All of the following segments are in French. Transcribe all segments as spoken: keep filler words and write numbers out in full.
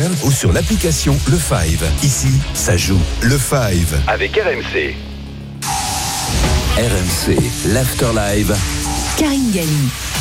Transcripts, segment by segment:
ou sur l'application Le Five. Ici, ça joue. Le Five. Avec R M C. R M C, l'After Live. Karine Galli.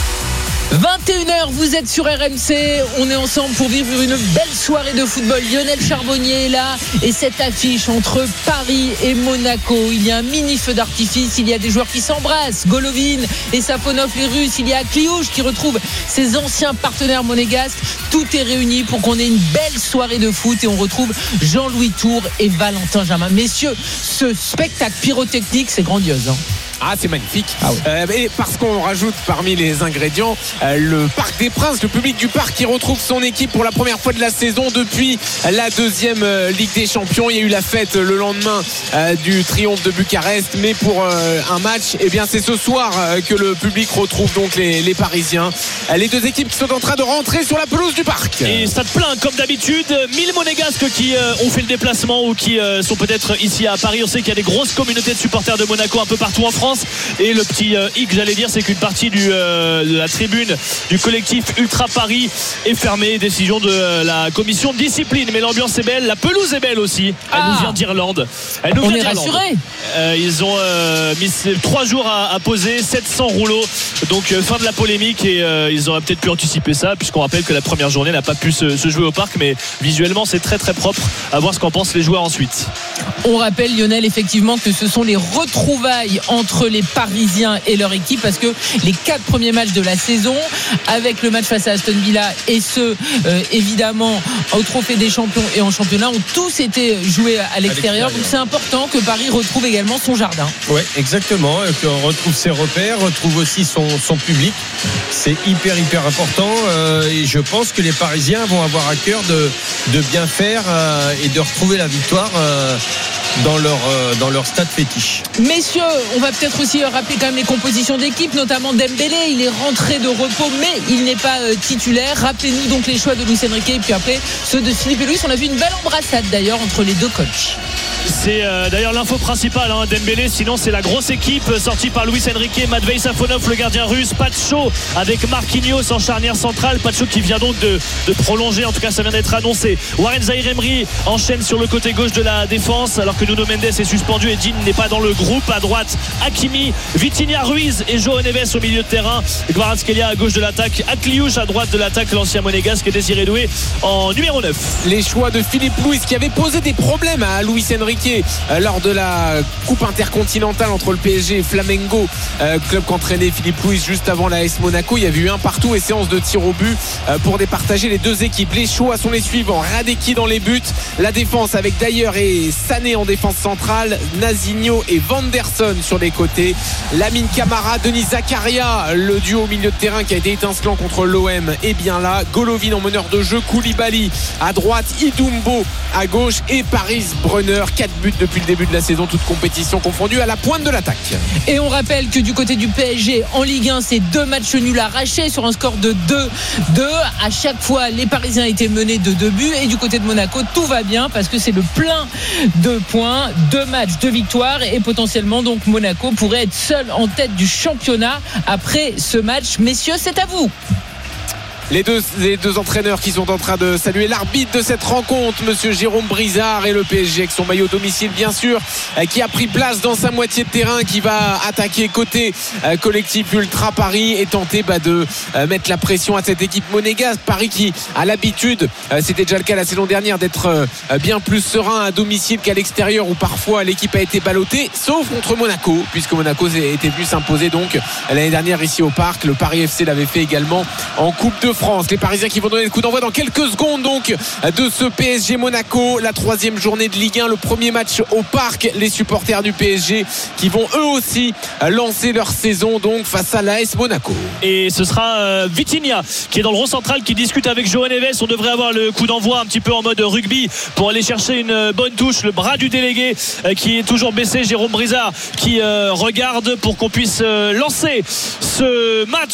vingt et une heures, vous êtes sur R M C. On est ensemble pour vivre une belle soirée de football. Lionel Charbonnier est là. Et cette affiche entre Paris et Monaco, il y a un mini feu d'artifice. Il y a des joueurs qui s'embrassent, Golovin et Safonov, les Russes. Il y a Kliouch qui retrouve ses anciens partenaires monégasques. Tout est réuni pour qu'on ait une belle soirée de foot. Et on retrouve Jean-Louis Tour et Valentin Jamin. Messieurs, ce spectacle pyrotechnique, c'est grandiose, hein. Ah, c'est magnifique. Ah ouais. euh, et parce qu'on rajoute parmi les ingrédients euh, le Parc des Princes, le public du parc qui retrouve son équipe pour la première fois de la saison depuis la deuxième euh, Ligue des Champions. Il y a eu la fête le lendemain euh, du triomphe de Bucarest, mais pour euh, un match, eh bien c'est ce soir euh, que le public retrouve donc les, les Parisiens. Euh, les deux équipes qui sont en train de rentrer sur la pelouse du parc. Et stade plein comme d'habitude. mille monégasques qui euh, ont fait le déplacement ou qui euh, sont peut-être ici à Paris. On sait qu'il y a des grosses communautés de supporters de Monaco un peu partout en France. Et le petit euh, hic, j'allais dire, c'est qu'une partie du, euh, de la tribune du collectif Ultra Paris est fermée. Décision de euh, la commission de discipline. Mais l'ambiance est belle, la pelouse est belle aussi. Elle Ah. nous vient d'Irlande. Elle nous On vient est d'Irlande. rassurés. Euh, ils ont euh, mis trois jours à, à poser, sept cents rouleaux. Donc euh, fin de la polémique et euh, ils auraient peut-être pu anticiper ça, puisqu'on rappelle que la première journée n'a pas pu se, se jouer au parc. Mais visuellement, c'est très très propre. À voir ce qu'en pensent les joueurs ensuite. On rappelle, Lionel, effectivement, que ce sont les retrouvailles entre les Parisiens et leur équipe, parce que les quatre premiers matchs de la saison, avec le match face à Aston Villa et ceux euh, évidemment au Trophée des Champions et en championnat, ont tous été joués à l'extérieur. Donc c'est important que Paris retrouve également son jardin. Ouais, exactement. Et qu'on retrouve ses repères, retrouve aussi son, son public. C'est hyper hyper important. Euh, et je pense que les Parisiens vont avoir à cœur de, de bien faire euh, et de retrouver la victoire euh, dans leur euh, dans leur stade fétiche. Messieurs, on va peut-être aussi rappeler quand même les compositions d'équipe, notamment Dembélé. Il est rentré de repos, mais il n'est pas euh, titulaire. Rappelez-nous donc les choix de Luis Enrique et puis après ceux de Philippe et Luis. On a vu une belle embrassade d'ailleurs entre les deux coachs. C'est euh, d'ailleurs l'info principale, hein, Dembélé. Sinon c'est la grosse équipe sortie par Luis Enrique, Matvei Safonov, le gardien russe, Pacho avec Marquinhos en charnière centrale. Pacho qui vient donc de, de prolonger, en tout cas ça vient d'être annoncé. Warren Zaïre-Emery enchaîne sur le côté gauche de la défense, alors que Nuno Mendes est suspendu et Dean n'est pas dans le groupe. À droite, Hakimi, Vitinha, Ruiz et João Neves au milieu de terrain. Kvaratskhelia à gauche de l'attaque, Kliouch à droite de l'attaque, l'ancien monégasque, et Désiré Doué en numéro neuf. Les choix de Philippe Luis qui avait posé des problèmes à Luis Enrique euh, lors de la coupe intercontinentale entre le P S G et Flamengo, euh, club qu'entraînait Philippe Luis juste avant la A S Monaco. Il y avait eu un partout et séance de tir au but euh, pour départager les deux équipes. Les choix sont les suivants: Radeki dans les buts, la défense avec Dyer et Sané en défense centrale, Nazinho et Vanderson sur les côtés, Lamine Camara, Denis Zakaria, le duo au milieu de terrain qui a été étincelant contre l'O M est bien là, Golovin en meneur de jeu, Koulibaly à droite, Idumbo à gauche et Paris Brunner. Quatre buts depuis le début de la saison, toute compétition confondue, à la pointe de l'attaque. Et on rappelle que du côté du P S G en Ligue un, c'est deux matchs nuls arrachés sur un score de deux deux. À chaque fois, les Parisiens étaient menés de deux buts. Et du côté de Monaco, tout va bien parce que c'est le plein de points, deux matchs, deux victoires, et potentiellement donc Monaco pourrait être seul en tête du championnat après ce match. Messieurs, c'est à vous. Les deux, les deux entraîneurs qui sont en train de saluer l'arbitre de cette rencontre, monsieur Jérôme Brizard, et le P S G avec son maillot domicile bien sûr, qui a pris place dans sa moitié de terrain, qui va attaquer côté collectif Ultra Paris et tenter bah, de mettre la pression à cette équipe monégasque. Paris qui a l'habitude, c'était déjà le cas la saison dernière, d'être bien plus serein à domicile qu'à l'extérieur, où parfois l'équipe a été ballottée, sauf contre Monaco, puisque Monaco était venu s'imposer donc l'année dernière ici au Parc. Le Paris F C l'avait fait également en Coupe de France. Les Parisiens qui vont donner le coup d'envoi dans quelques secondes donc de ce P S G Monaco, la troisième journée de Ligue un, le premier match au Parc. Les supporters du P S G qui vont eux aussi lancer leur saison donc face à l'A S Monaco. Et ce sera euh, Vitinha qui est dans le rond central, qui discute avec João Neves. On devrait avoir le coup d'envoi un petit peu en mode rugby pour aller chercher une bonne touche. Le bras du délégué euh, qui est toujours baissé, Jérôme Brizard, qui euh, regarde pour qu'on puisse euh, lancer ce match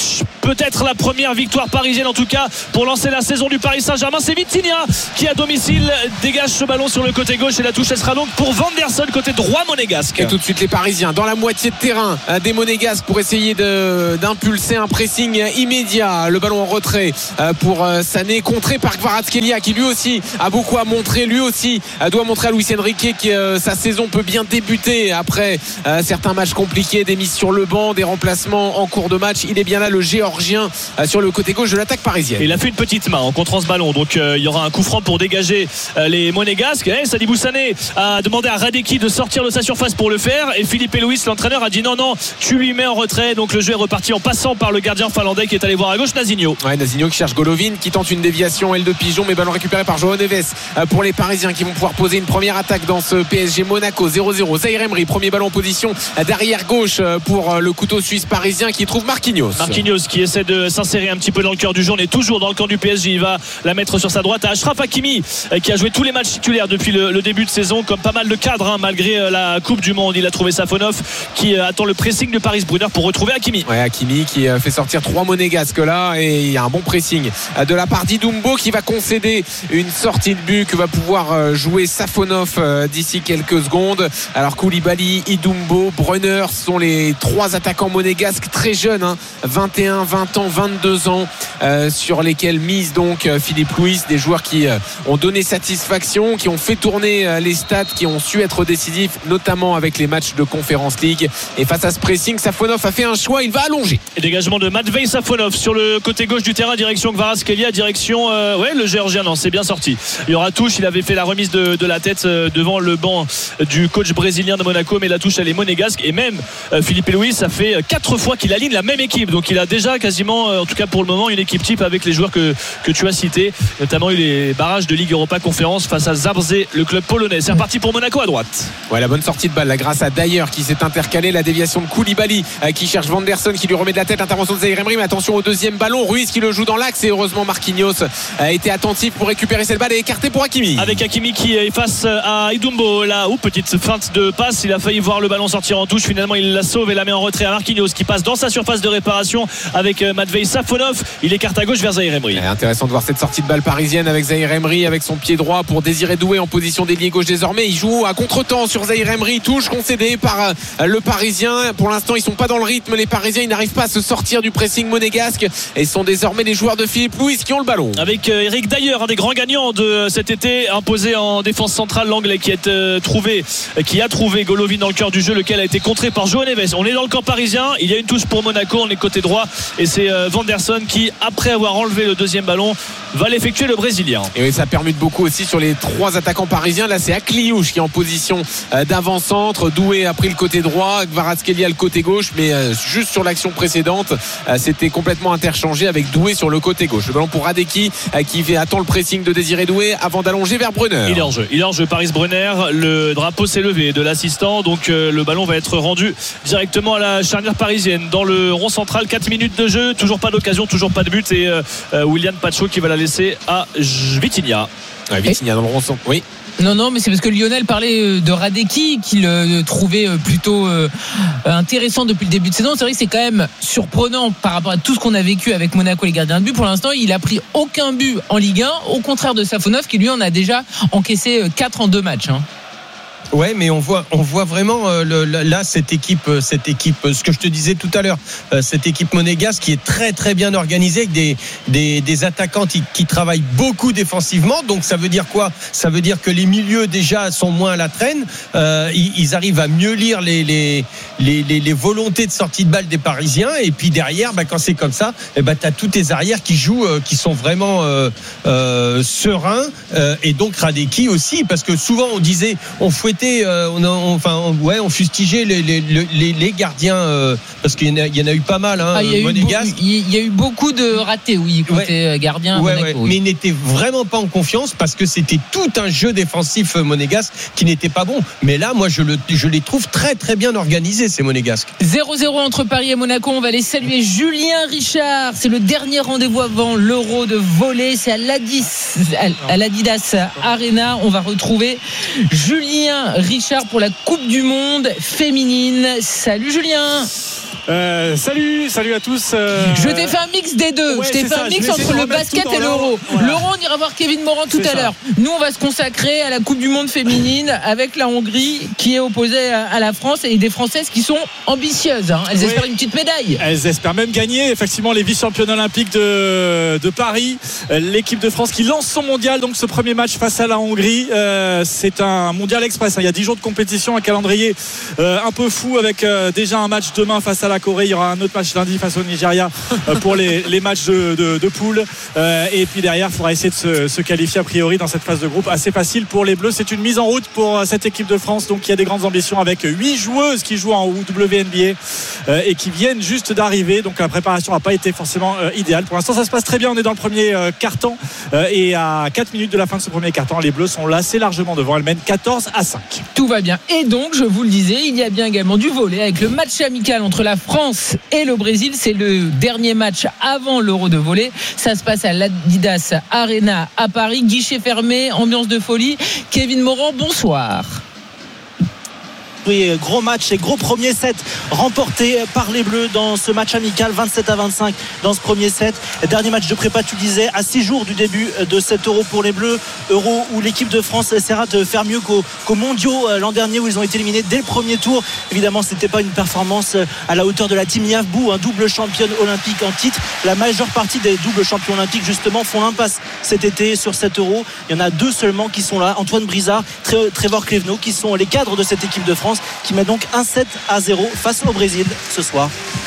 peut-être la première victoire parisienne en tout cas pour lancer la saison du Paris Saint-Germain. C'est Vitinha qui à domicile dégage ce ballon sur le côté gauche et la touche elle sera donc pour Vanderson côté droit monégasque. Et tout de suite les Parisiens dans la moitié de terrain des monégasques pour essayer de, d'impulser un pressing immédiat. Le ballon en retrait pour Sané, contré par Kvaratskhelia qui lui aussi a beaucoup à montrer, lui aussi doit montrer à Luis Enrique que sa saison peut bien débuter après certains matchs compliqués, des mises sur le banc, des remplacements en cours de match. Il est bien là le Géorgien sur le côté gauche de l'attaque parisienne. Il a fait une petite main en contrant ce ballon, donc euh, il y aura un coup franc pour dégager euh, les monégasques. Eh, Sadibou Sané a demandé à Radeki de sortir de sa surface pour le faire et Philippe Luis, l'entraîneur, a dit non non, tu lui mets en retrait. Donc le jeu est reparti en passant par le gardien finlandais qui est allé voir à gauche Nazinho. Ouais, Nazinho qui cherche Golovin, qui tente une déviation aile de pigeon, mais ballon récupéré par João Neves pour les Parisiens qui vont pouvoir poser une première attaque dans ce P S G Monaco. Zéro zéro. Zaïre Emery, premier ballon en position d'arrière gauche pour le couteau suisse parisien qui trouve Marquinhos. Marquinhos qui essaie de s'insérer un petit peu dans le cœur du jeu. On est toujours dans le camp du P S G. Il va la mettre sur sa droite à Achraf Hakimi qui a joué tous les matchs titulaires depuis le, le début de saison, comme pas mal de cadres hein, malgré la Coupe du Monde. Il a trouvé Safonov qui attend le pressing de Paris Brunner pour retrouver Hakimi. Ouais, Hakimi qui fait sortir trois monégasques là et il y a un bon pressing de la part d'Idumbo qui va concéder une sortie de but que va pouvoir jouer Safonov d'ici quelques secondes. Alors Koulibaly, Idumbo, Brunner sont les trois attaquants monégasques très jeunes hein, vingt et un, vingt ans, vingt-deux ans euh, sur lesquels mise donc Philippe Luis, des joueurs qui euh, ont donné satisfaction, qui ont fait tourner euh, les stats, qui ont su être décisifs notamment avec les matchs de Conference League. Et face à ce pressing, Safonov a fait un choix, il va allonger. Et dégagement de Matvei Safonov sur le côté gauche du terrain, direction Kvaratskhelia, direction euh, ouais le Géorgien, non c'est bien sorti. Il y aura touche, il avait fait la remise de, de la tête euh, devant le banc du coach brésilien de Monaco, mais la touche elle est monégasque. Et même euh, Philippe Luis, ça fait quatre fois qu'il aligne la même équipe, donc il a déjà quasiment euh, en tout cas pour le moment une équipe type avec les joueurs que, que tu as cités, notamment eu les barrages de Ligue Europa Conférence face à Zabrze, le club polonais. C'est reparti pour Monaco à droite. Ouais, la bonne sortie de balle là, grâce à Dyer qui s'est intercalé, la déviation de Koulibaly euh, qui cherche Vanderson qui lui remet de la tête, intervention de Zaïre Emery, mais attention au deuxième ballon, Ruiz qui le joue dans l'axe et heureusement Marquinhos a été attentif pour récupérer cette balle et écarté pour Hakimi. Avec Hakimi qui est face à Idumbo là, ou petite feinte de passe, il a failli voir le ballon sortir en touche, finalement il la sauve et la met en retrait à Marquinhos qui passe dans sa surface de réparation avec Matvei Safonov, il écarte à gauche vers Zaïre Emery. Intéressant de voir cette sortie de balle parisienne avec Zaïre Emery avec son pied droit pour Désiré Doué en position d'ailier gauche désormais. Il joue à contre-temps sur Zaïre Emery, touche concédée par le Parisien. Pour l'instant ils sont pas dans le rythme, les Parisiens, ils n'arrivent pas à se sortir du pressing monégasque et sont désormais les joueurs de Philippe Luis qui ont le ballon. Avec Eric Dyer, un des grands gagnants de cet été, imposé en défense centrale, l'anglais qui est euh, trouvé qui a trouvé Golovin dans le cœur du jeu, lequel a été contré par João Neves. On est dans le camp parisien, il y a une touche pour Monaco, on est côté droit et c'est euh, Vanderson qui, après avoir enlevé le deuxième ballon, va l'effectuer, le Brésilien. Et oui, ça permute beaucoup aussi sur les trois attaquants parisiens. Là c'est Akliouche qui est en position euh, d'avant-centre, Doué a pris le côté droit, Kvaratskhelia le côté gauche, mais euh, juste sur l'action précédente euh, c'était complètement interchangé avec Doué sur le côté gauche. Le ballon pour Radeki euh, qui attend le pressing de Désiré Doué avant d'allonger vers Brunner. Il est en jeu, il est en jeu Paris Brunner, le drapeau s'est levé de l'assistant, donc euh, le ballon va être rendu directement à la charnière parisienne dans le rond central. Quatre minutes de jeu, toujours pas d'occasion, toujours pas de but et euh, euh, William Pacho qui va la laisser à Vitinha. Ouais, Vitinha dans le rond central. Oui. Non, non, mais c'est parce que Lionel parlait de Radeki qu'il euh, trouvait plutôt euh, intéressant depuis le début de saison. C'est vrai que c'est quand même surprenant par rapport à tout ce qu'on a vécu avec Monaco, les gardiens de but. Pour l'instant, il a pris aucun but en Ligue un, au contraire de Safonov qui lui en a déjà encaissé quatre en deux matchs. Hein. Ouais, mais on voit, on voit vraiment euh, le, là cette équipe, cette équipe, ce que je te disais tout à l'heure, euh, cette équipe monégasque qui est très très bien organisée avec des des, des attaquants qui, qui travaillent beaucoup défensivement. Donc ça veut dire quoi ? Ça veut dire que les milieux déjà sont moins à la traîne. Euh, ils, ils arrivent à mieux lire les les, les les les volontés de sortie de balle des Parisiens. Et puis derrière, bah, quand c'est comme ça, eh bah, t'as tous tes arrières qui jouent, euh, qui sont vraiment euh, euh, sereins. Euh, et donc Radeki aussi, parce que souvent on disait, on fouettait Euh, on, a, on, enfin, on, ouais, on fustigeait les, les, les, les gardiens euh, parce qu'il y en a, il y en a eu pas mal. Hein, ah, il, y a eu, il y a eu beaucoup de ratés, oui, côté ouais. gardien. Ouais, Monaco, ouais. oui. Mais il n'était vraiment pas en confiance parce que c'était tout un jeu défensif monégasque qui n'était pas bon. Mais là, moi, je, le, je les trouve très très bien organisés, ces monégasques. zéro zéro entre Paris et Monaco. On va aller saluer Julien Richard. C'est le dernier rendez-vous avant l'Euro de volley. C'est à l'Adis, à l'Adidas Arena. On va retrouver Julien Richard pour la Coupe du Monde féminine. Salut Julien. Euh, salut, salut à tous. Euh... Je t'ai fait un mix des deux. Ouais, je t'ai fait ça, un mix entre le basket et l'euro. Voilà. L'euro, on ira voir Kevin Morand tout c'est à ça. l'heure. Nous, on va se consacrer à la Coupe du Monde féminine avec la Hongrie qui est opposée à la France et des Françaises qui sont ambitieuses. Hein. Elles ouais. espèrent une petite médaille. Elles espèrent même gagner. Effectivement, les vice-championnes olympiques de, de Paris. L'équipe de France qui lance son mondial. Donc, ce premier match face à la Hongrie. Euh, c'est un mondial express. Hein. Il y a dix jours de compétition, un calendrier euh, un peu fou avec euh, déjà un match demain face à la Corée. Il y aura un autre match lundi face au Nigeria euh, pour les, les matchs de, de, de poule. Euh, et puis derrière, il faudra essayer de se, se qualifier a priori dans cette phase de groupe. Assez facile pour les Bleus. C'est une mise en route pour cette équipe de France. Donc, il y a des grandes ambitions avec huit joueuses qui jouent en W N B A euh, et qui viennent juste d'arriver. Donc, la préparation n'a pas été forcément euh, idéale. Pour l'instant, ça se passe très bien. On est dans le premier euh, quart-temps euh, et à quatre minutes de la fin de ce premier quart-temps, les Bleus sont là assez largement devant. Elles mènent quatorze à cinq. Tout va bien. Et donc, je vous le disais, il y a bien également du volley avec le match amical entre la France et le Brésil. C'est le dernier match avant l'Euro de volley. Ça se passe à l'Adidas Arena à Paris. Guichet fermé, ambiance de folie. Kevin Morand, bonsoir. Oui, gros match et gros premier set remporté par les Bleus dans ce match amical, vingt-sept à vingt-cinq dans ce premier set. Dernier match de prépa, tu disais, à six jours du début de cet Euro pour les Bleus. Euro où l'équipe de France essaiera de faire mieux qu'aux, qu'aux mondiaux l'an dernier où ils ont été éliminés dès le premier tour. Évidemment, c'était pas une performance à la hauteur de la team Yavbou, un double championne olympique en titre. La majeure partie des doubles champions olympiques justement font l'impasse cet été sur cet Euro. Il y en a deux seulement qui sont là, Antoine Brizard, Trevor Clevenot, qui sont les cadres de cette équipe de France, qui met donc un sept à zéro face au Brésil ce soir.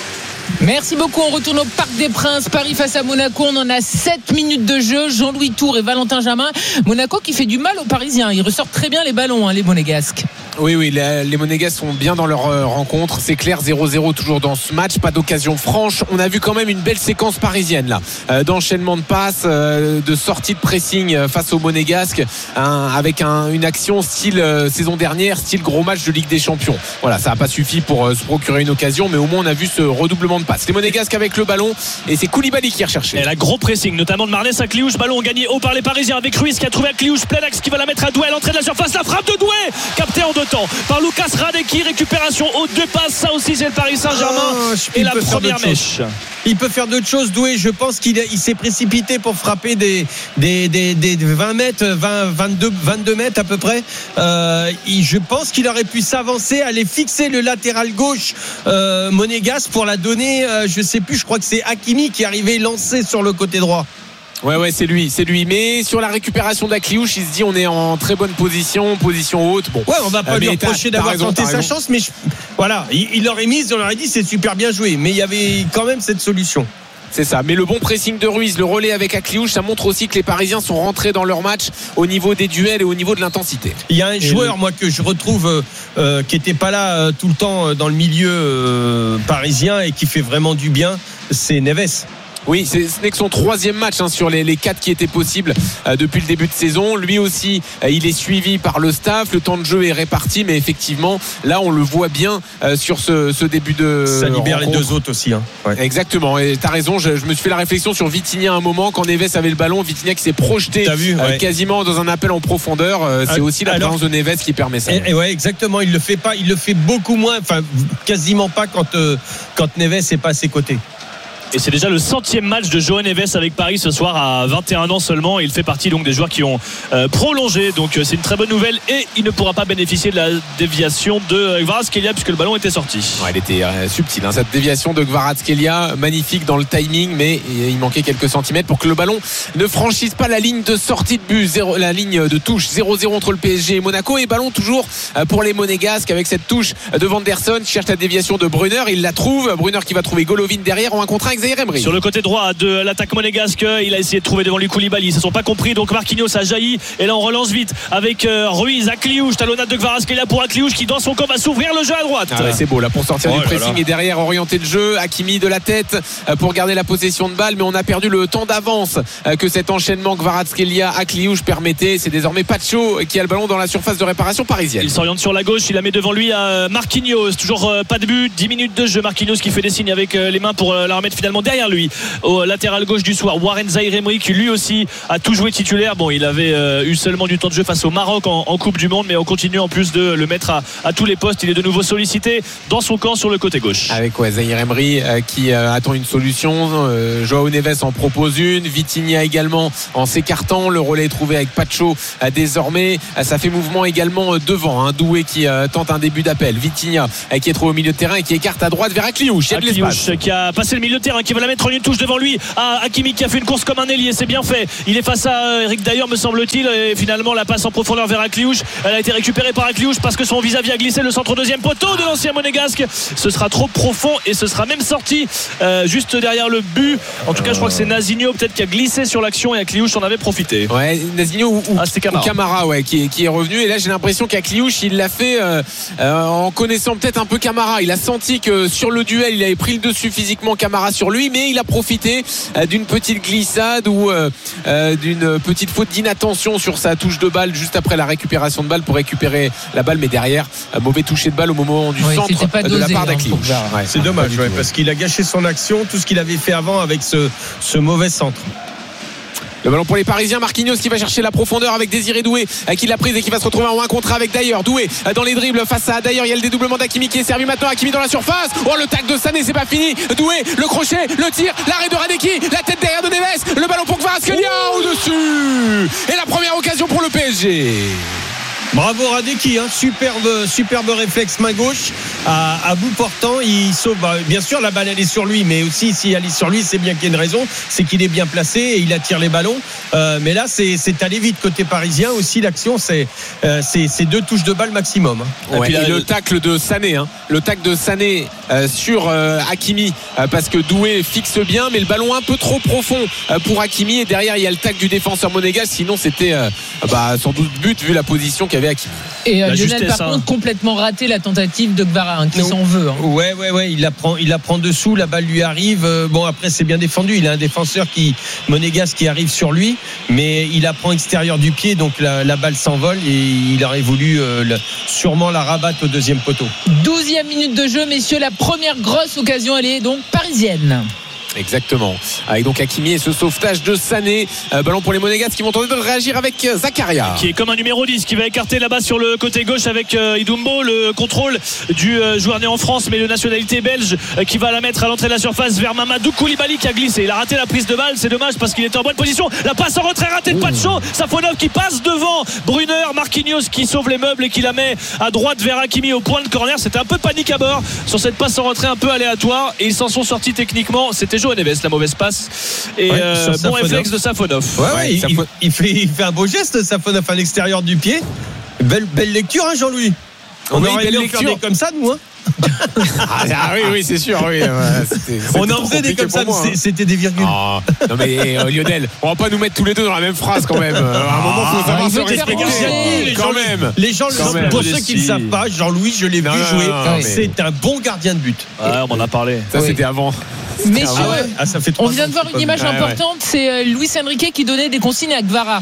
Merci beaucoup, on retourne au Parc des Princes, Paris face à Monaco. On en a sept minutes de jeu. Jean-Louis Tour et Valentin Jamin. Monaco qui fait du mal aux Parisiens. Ils ressortent très bien les ballons, hein, les Monégasques. Oui, oui, les, les Monégasques sont bien dans leur euh, rencontre. C'est clair, zéro zéro toujours dans ce match. Pas d'occasion franche. On a vu quand même une belle séquence parisienne là, euh, d'enchaînement de passes, euh, de sortie de pressing euh, face aux Monégasques, hein, avec un, une action style euh, saison dernière, style gros match de Ligue des Champions. Voilà, ça n'a pas suffi pour euh, se procurer une occasion, mais au moins on a vu ce redoublement de passes. Les Monégasques avec le ballon et c'est Koulibaly qui est recherché. Elle a gros pressing, notamment de Marnès à Cliouche. Ballon gagné haut par les Parisiens avec Ruiz qui a trouvé à Cliouche. Plein axe qui va la mettre à Douai à l'entrée de la surface. La frappe de Douai captée en deux temps par Lucas Radecki. Récupération haute, deux passes. Ça aussi, c'est le Paris Saint-Germain. Oh, et la première mèche. Il peut faire d'autres choses, Doué. Je pense qu'il il s'est précipité pour frapper des, des, des, des vingt mètres, vingt, vingt-deux, vingt-deux mètres à peu près. Euh, il, je pense qu'il aurait pu s'avancer, aller fixer le latéral gauche euh, monégasque pour la donner. Euh, je sais plus, je crois que c'est Hakimi qui est arrivé lancé sur le côté droit. Ouais, ouais, c'est lui, c'est lui. Mais sur la récupération d'Akliouche, il se dit on est en très bonne position, position haute. Bon. Ouais, on va pas euh, lui reprocher d'avoir raison, tenté sa chance, mais je, voilà, il, il l'aurait mise, on aurait dit c'est super bien joué. Mais il y avait quand même cette solution. C'est ça, mais le bon pressing de Ruiz, le relais avec Akliouche, ça montre aussi que les Parisiens sont rentrés dans leur match au niveau des duels et au niveau de l'intensité. Il y a un joueur, moi, que je retrouve euh, qui n'était pas là euh, tout le temps dans le milieu euh, parisien et qui fait vraiment du bien, c'est Neves. Oui, c'est, ce n'est que son troisième match hein, sur les, les quatre qui étaient possibles euh, depuis le début de saison. Lui aussi, euh, il est suivi par le staff. Le temps de jeu est réparti, mais effectivement, là, on le voit bien euh, sur ce, ce début de ça libère rencontre. Les deux autres aussi. Hein. Ouais. Exactement. Et t'as raison. Je, je me suis fait la réflexion sur Vitinha à un moment quand Neves avait le ballon. Vitinha qui s'est projeté vu, ouais. euh, quasiment dans un appel en profondeur. Euh, c'est ah, aussi la présence de Neves qui permet ça. Et, et ouais, exactement. Il le fait pas. Il le fait beaucoup moins. Enfin, quasiment pas quand euh, quand Neves est pas à ses côtés. Et c'est déjà le centième match de Johan Neves avec Paris ce soir à vingt et un ans seulement. Il fait partie donc des joueurs qui ont euh, prolongé. Donc euh, c'est une très bonne nouvelle et il ne pourra pas bénéficier de la déviation de Kvaratskhelia puisque le ballon était sorti. Ouais, elle était euh, subtile hein, cette déviation de Kvaratskhelia, magnifique dans le timing, mais il manquait quelques centimètres pour que le ballon ne franchisse pas la ligne de sortie de but, zéro, la ligne de touche zéro zéro entre le P S G et Monaco. Et ballon toujours euh, pour les Monégasques avec cette touche de Vanderson qui cherche la déviation de Brunner. Il la trouve. Brunner qui va trouver Golovin derrière en un contre un. Sur le côté droit de l'attaque monégasque, il a essayé de trouver devant lui Koulibaly, ils ne se sont pas compris, donc Marquinhos a jailli et là on relance vite avec euh, Ruiz, Akliouche, talonnade de Kvaratskhelia pour Akliouche qui dans son camp va s'ouvrir le jeu à droite. Ah ouais, c'est beau là pour sortir oh du pressing là. Et derrière orienter le jeu. Hakimi de la tête pour garder la possession de balle, mais on a perdu le temps d'avance que cet enchaînement Kvaratskhelia Akliouche permettait. C'est désormais Pacho qui a le ballon dans la surface de réparation parisienne. Il s'oriente sur la gauche, il la met devant lui à Marquinhos, toujours pas de but, dix minutes de jeu. Marquinhos qui fait des signes avec les mains pour la remettre finalement finalement derrière lui au latéral gauche du soir Warren Zaïre-Emery qui lui aussi a tout joué titulaire. Bon, il avait euh, eu seulement du temps de jeu face au Maroc en, en Coupe du Monde, mais on continue en plus de le mettre à, à tous les postes. Il est de nouveau sollicité dans son camp sur le côté gauche avec ouais, Zaïre-Emery euh, qui euh, attend une solution. euh, Joao Neves en propose une, Vitinha également en s'écartant. Le relais est trouvé avec Pacho euh, désormais. Euh, ça fait mouvement également euh, devant hein. Doué qui euh, tente un début d'appel, Vitinha euh, qui est trouvé au milieu de terrain et qui écarte à droite vers Akliouche. Il y a de l'espace. Qui a passé le milieu de terrain, qui va la mettre en une touche devant lui à Hakimi qui a fait une course comme un ailier, c'est bien fait. Il est face à Eric Dayer me semble-t-il, et finalement la passe en profondeur vers Akliouche, elle a été récupérée par Akliouche parce que son vis-à-vis a glissé. Le centre deuxième poteau de l'ancien monégasque, ce sera trop profond et ce sera même sorti euh, juste derrière le but. En tout cas je crois que c'est Nazinho peut-être qui a glissé sur l'action et Akliouche en avait profité. Ouais, Nazinho ou, ou, ah, Camara, ou Camara ouais, qui, est, qui est revenu, et là j'ai l'impression qu'Akliouche il l'a fait euh, euh, en connaissant peut-être un peu Camara. Il a senti que sur le duel il avait pris le dessus physiquement, Camara sur lui, mais il a profité euh, d'une petite glissade ou euh, euh, d'une petite faute d'inattention sur sa touche de balle juste après la récupération de balle pour récupérer la balle, mais derrière un mauvais toucher de balle au moment du oui, centre pas de dosé, la part hein, d'Akliouche. Ouais, c'est dommage ouais, parce qu'il a gâché son action, tout ce qu'il avait fait avant avec ce, ce mauvais centre. Le ballon pour les Parisiens, Marquinhos qui va chercher la profondeur avec Désiré Doué qui l'a prise et qui va se retrouver en un contre avec Dayer. Doué dans les dribbles face à Dayer, il y a le dédoublement d'Hakimi qui est servi maintenant. Hakimi dans la surface, oh le tac de Sané, c'est pas fini. Doué, le crochet, le tir, l'arrêt de Radeki, la tête derrière de Neves, le ballon pour Kvaratskhelia au-dessus et la première occasion pour le P S G. Bravo Radeki, hein, superbe, superbe réflexe main gauche à, à bout portant. Il sauve, bah, bien sûr la balle elle est sur lui, mais aussi si elle est sur lui c'est bien qu'il y a une raison, c'est qu'il est bien placé et il attire les ballons. Euh, mais là c'est, c'est allé vite côté parisien aussi. L'action c'est, euh, c'est, c'est deux touches de balle maximum. Ouais, et, puis là, et le le tacle de Sané, hein, le tacle de Sané euh, sur euh, Hakimi euh, parce que Doué fixe bien, mais le ballon un peu trop profond euh, pour Hakimi et derrière il y a le tacle du défenseur monégasque. Sinon c'était euh, bah, sans doute but vu la position qu'avait Hakimi. Et euh, Lionel justesse, par hein. contre complètement raté la tentative de Kvara hein, qui Non. s'en veut hein. Ouais ouais ouais, il la prend, il la prend dessous, la balle lui arrive. Euh, bon après c'est bien défendu, il a un défenseur qui monégasque qui arrive sur lui, mais il la prend extérieur du pied, donc la, la balle s'envole et il aurait voulu euh, le, sûrement la rabattre au deuxième poteau. douzième minute de jeu messieurs, la première grosse occasion elle est donc parisienne. Exactement. Avec donc Hakimi et ce sauvetage de Sané. Euh, ballon pour les Monégasques qui vont tenter de réagir avec euh, Zakaria. Qui est comme un numéro dix, qui va écarter là-bas sur le côté gauche avec euh, Idumbo. Le contrôle du euh, joueur né en France, mais de nationalité belge, euh, qui va la mettre à l'entrée de la surface vers Mamadou Koulibaly qui a glissé. Il a raté la prise de balle, c'est dommage parce qu'il était en bonne position. La passe en retrait ratée de Pacho. Safonov qui passe devant Brunner. Marquinhos qui sauve les meubles et qui la met à droite vers Hakimi au point de corner. C'était un peu panique à bord sur cette passe en retrait un peu aléatoire et ils s'en sont sortis techniquement. C'était Joao Neves, la mauvaise passe et Ouais, euh, bon Safonov. réflexe de Safonov. Ouais, ouais, Ouais, il, ça il, peut- il fait, il fait un beau geste, Safonov à l'extérieur du pied. Belle, belle lecture, hein, Jean-Louis. On Oui, aurait belle aimé en faire lecture. des comme ça, nous. Hein. Ah, ah oui, oui, c'est sûr. Oui, ouais, c'était, c'était On en trop faisait des compliqué comme ça, pour moi, c'est- hein. c'était des virgules. Oh, non mais euh, Lionel, on va pas nous mettre tous les deux dans la même phrase quand même. Euh, À un moment, faut Ah, savoir il se veut te faire respecter. manger. Les Quand gens, même. les gens, Quand même. pour ceux qui ne savent pas, Jean-Louis, je l'ai vu Non, non, jouer. non, non, mais- C'est un bon gardien de but. Ouais, on en a parlé. Ça Oui. c'était avant. Messieurs, Ah ouais. Ah, ça fait on trois vient ans de voir que une j'ai pas image Ouais, ouais. importante, c'est euh, Luis Enrique qui donnait des consignes à Kvara.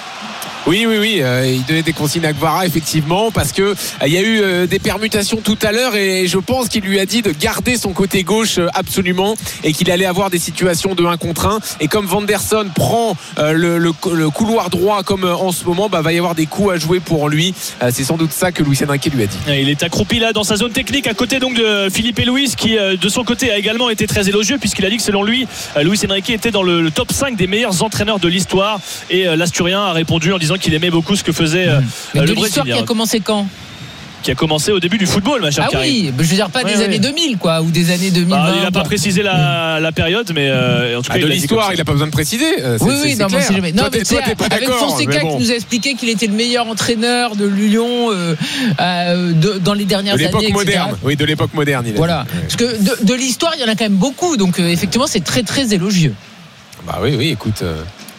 Oui, oui, oui. Euh, il donnait des consignes à Kvara, effectivement, parce que euh, il y a eu euh, des permutations tout à l'heure et je pense qu'il lui a dit de garder son côté gauche euh, absolument et qu'il allait avoir des situations de un contre un. Et comme Vanderson prend euh, le, le, le couloir droit comme euh, en ce moment, bah, va y avoir des coups à jouer pour lui. Euh, c'est sans doute ça que Luis Enrique lui a dit. Il est accroupi là dans sa zone technique à côté donc de Philippe Luis qui euh, de son côté a également été très élogieux puisqu'il a dit que selon lui euh, Luis Enrique était dans le, le top cinq des meilleurs entraîneurs de l'histoire et euh, l'Asturien a répondu en disant qu'il aimait beaucoup ce que faisait euh, Mais euh, de le l'histoire qui Brésilien a commencé quand? qui a commencé au début du football ma chère Ah Karine. oui, je veux dire pas Ouais, des ouais. années deux mille quoi, ou des années deux mille vingt. Bah, il n'a pas précisé la, la période mais euh, en tout cas Ah, il de a dit l'histoire, comme il ça. n'a pas besoin de préciser. Euh, c'est- Oui, c'est- oui, c'est non, mais clair. c'est jamais. Non, Toi, mais t'es- tu sais, toi, t'es pas avec d'accord, Fonseca mais bon. qui nous a expliqué qu'il était le meilleur entraîneur de Lyon euh, euh, de- dans les dernières De l'époque années, et cetera. moderne. Oui, de l'époque moderne. Il a Voilà. dit. Ouais. Parce que de, de l'histoire, il y en a quand même beaucoup. Donc, euh, effectivement, c'est très, très élogieux. Bah oui, oui, écoute. euh,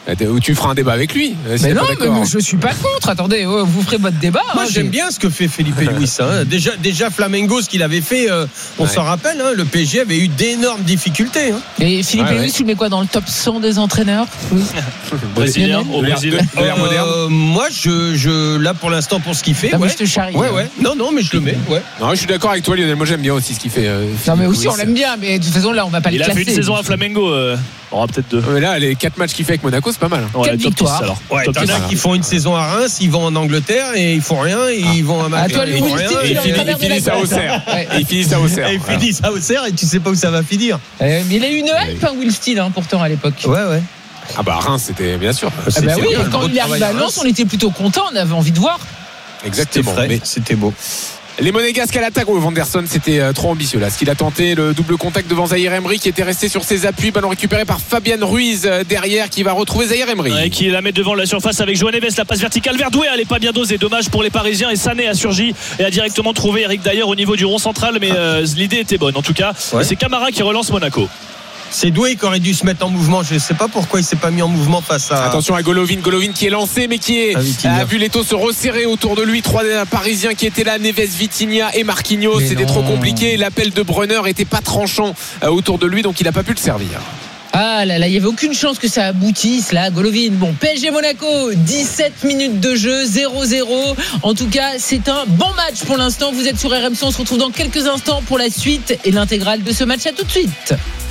Ou tu feras un débat avec lui. Mais non, mais moi, je suis pas contre. Attendez, vous ferez votre débat. Moi, hein, j'aime j'ai... bien ce que fait Felipe Luis. Hein. Déjà, déjà Flamengo, ce qu'il avait fait, euh, on ouais. s'en rappelle. Hein, le P S G avait eu d'énormes difficultés. Hein. Et Felipe ouais, Luis, tu ouais. mets quoi dans le top cent des entraîneurs brésilien au Brésil. De l'ère moderne. Euh, moi, je, je, là, pour l'instant, pour ce qu'il fait, non, ouais. je te charrie. Ouais, ouais. Non, non, mais je le mets. Ouais. Non, je suis d'accord avec toi, Lionel. Moi, j'aime bien aussi ce qu'il fait. Euh, non, mais aussi, on l'aime bien, mais de toute façon, là, on va pas le classer. Il a fait une saison à Flamengo. Euh... On aura peut-être deux. Mais là, les quatre matchs qu'il fait avec Monaco, c'est pas mal. Ouais, Quelle victoire. alors. Ouais, t'en as qui font une saison à Reims, ils vont en Angleterre et ils font rien, et ah. ils vont à Madrid. Ah, toi, ils font rien. Et ils finissent à Auxerre. Et ils finissent à Auxerre. Et ils finissent à Auxerre et tu sais pas où ça va finir. Euh, mais il a eu une hype, hein, Will Steele, hein, pourtant à l'époque. Ouais, ouais. Ah bah Reims, c'était bien sûr. Ah bah oui, quand il est arrivé à Lens, on était plutôt content, on avait envie de voir. Exactement. C'était, mais c'était beau. Les Monégasques à l'attaque, oh, Vanderson, c'était euh, trop ambitieux là. Ce qu'il a tenté, le double contact devant Zahir Emery qui était resté sur ses appuis. Ballon récupéré par Fabian Ruiz euh, derrière qui va retrouver Zahir Emery. Ouais, qui la met devant la surface avec João Neves. La passe verticale vers Doué, elle n'est pas bien dosée. Dommage pour les Parisiens. Et Sané a surgi et a directement trouvé Eric Dyer au niveau du rond central. Mais euh, l'idée était bonne en tout cas. Ouais. C'est Camara qui relance Monaco. C'est Doué qui aurait dû se mettre en mouvement. Je ne sais pas pourquoi il ne s'est pas mis en mouvement face à. Attention à Golovin. Golovin qui est lancé, mais qui est, a vu les taux se resserrer autour de lui. Trois Parisiens qui étaient là, Neves, Vitinha et Marquinhos. Mais C'était non. trop compliqué. L'appel de Brunner n'était pas tranchant autour de lui, donc il n'a pas pu le servir. Ah là là, il n'y avait aucune chance que ça aboutisse là, Golovin. Bon, P S G Monaco, dix-sept minutes de jeu, zéro zéro. En tout cas, c'est un bon match pour l'instant. Vous êtes sur R M C, on se retrouve dans quelques instants pour la suite et l'intégrale de ce match. À tout de suite.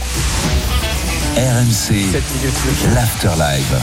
R M C, l'Afterlive.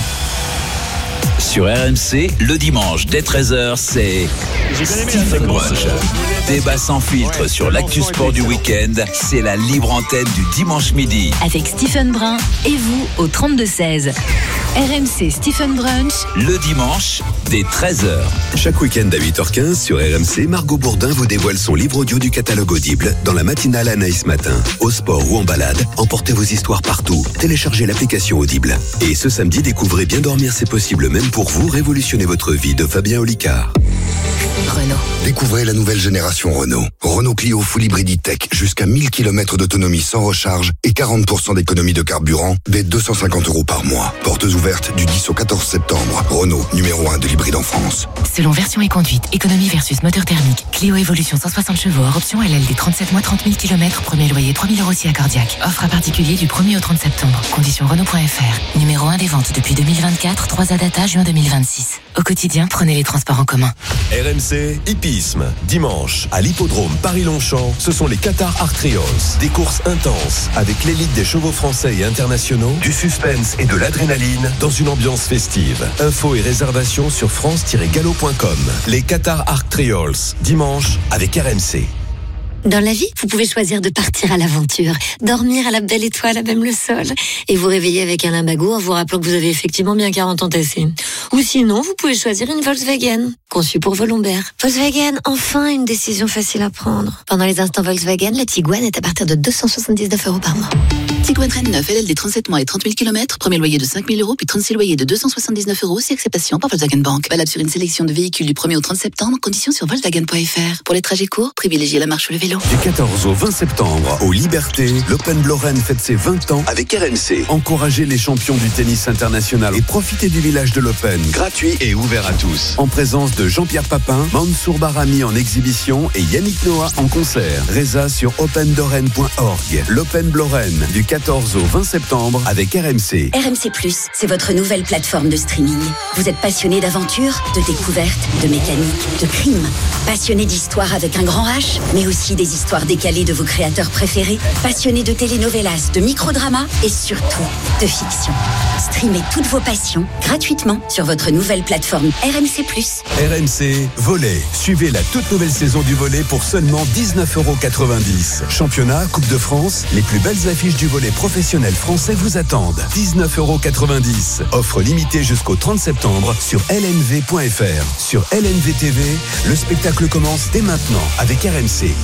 Sur R M C, le dimanche dès treize heures, c'est Stephen Brunch. Débat sans filtre sur l'actu sport du week-end. C'est la libre antenne du dimanche midi. Avec Stephen Brun et vous au trente-deux seize. R M C Stephen Brunch. Le dimanche dès treize heures. Chaque week-end à huit heures quinze sur R M C, Margot Bourdin vous dévoile son livre audio du catalogue Audible dans la matinale Anaïs Matin. Au sport ou en balade, emportez vos histoires partout. Téléchargez l'application Audible. Et ce samedi, découvrez Bien dormir c'est possible même pour vous, révolutionnez votre vie de Fabien Olicard. Renault. Découvrez la nouvelle génération Renault. Renault Clio Full Hybrid E-Tech, jusqu'à mille kilomètres d'autonomie sans recharge et quarante pour cent d'économie de carburant dès deux cent cinquante euros par mois. Portes ouvertes du dix au quatorze septembre. Renault, numéro un de l'hybride en France. Selon version et conduite, économie versus moteur thermique. Clio Evolution cent soixante chevaux, hors option L L D trente-sept mois, trente mille kilomètres, premier loyer trois mille euros si accordiaque. Offre à particulier du premier au trente septembre. Conditions Renault point F R. Numéro un des ventes depuis deux mille vingt-quatre, trois A data juin deux mille vingt-six. Au quotidien, prenez les transports en commun. R M C, hippisme. Dimanche, à l'hippodrome Paris-Longchamp, ce sont les Qatar Arc Trials. Des courses intenses, avec l'élite des chevaux français et internationaux, du suspense et de l'adrénaline, dans une ambiance festive. Infos et réservations sur france tiret galop point com. Les Qatar Arc Trials, dimanche, avec R M C. Dans la vie, vous pouvez choisir de partir à l'aventure, dormir à la belle étoile, à même le sol, et vous réveiller avec un limbago en vous rappelant que vous avez effectivement bien quarante ans tassés. Ou sinon, vous pouvez choisir une Volkswagen, conçue pour vos lombaires. Volkswagen, enfin une décision facile à prendre. Pendant les instants Volkswagen, la Tiguan est à partir de deux cent soixante-dix-neuf euros par mois. Tiguan trente-neuf, L L D trente-sept mois et trente mille kilomètres, premier loyer de cinq mille euros, puis trente-six loyers de deux cent soixante-dix-neuf euros, si acceptation par Volkswagen Bank. Valable sur une sélection de véhicules du premier au trente septembre, conditions sur Volkswagen point F R. Pour les trajets courts, privilégiez la marche ou le vélo. Du quatorze au vingt septembre, au Liberté, l'Open de Lorraine fête ses vingt ans avec R M C. Encouragez les champions du tennis international et profitez du village de l'Open, gratuit et ouvert à tous. En présence de Jean-Pierre Papin, Mansour Barami en exhibition et Yannick Noah en concert. Résa sur open lorraine point org. L'Open de Lorraine, du quatorze au vingt septembre avec R M C. R M C plus, c'est votre nouvelle plateforme de streaming. Vous êtes passionné d'aventure, de découverte, de mécanique, de crime. Passionné d'histoire avec un grand H, mais aussi des histoires décalées de vos créateurs préférés. Passionné de telenovelas, de microdramas et surtout de fiction. Streamez toutes vos passions gratuitement sur votre nouvelle plateforme R M C plus. R M C Volley. Suivez la toute nouvelle saison du volley pour seulement dix-neuf euros quatre-vingt-dix. Championnat, Coupe de France, les plus belles affiches du volley professionnel français vous attendent. dix-neuf euros quatre-vingt-dix. Offre limitée jusqu'au trente septembre sur L N V point F R. Sur L N V T V, le spectacle commence dès maintenant avec R M C.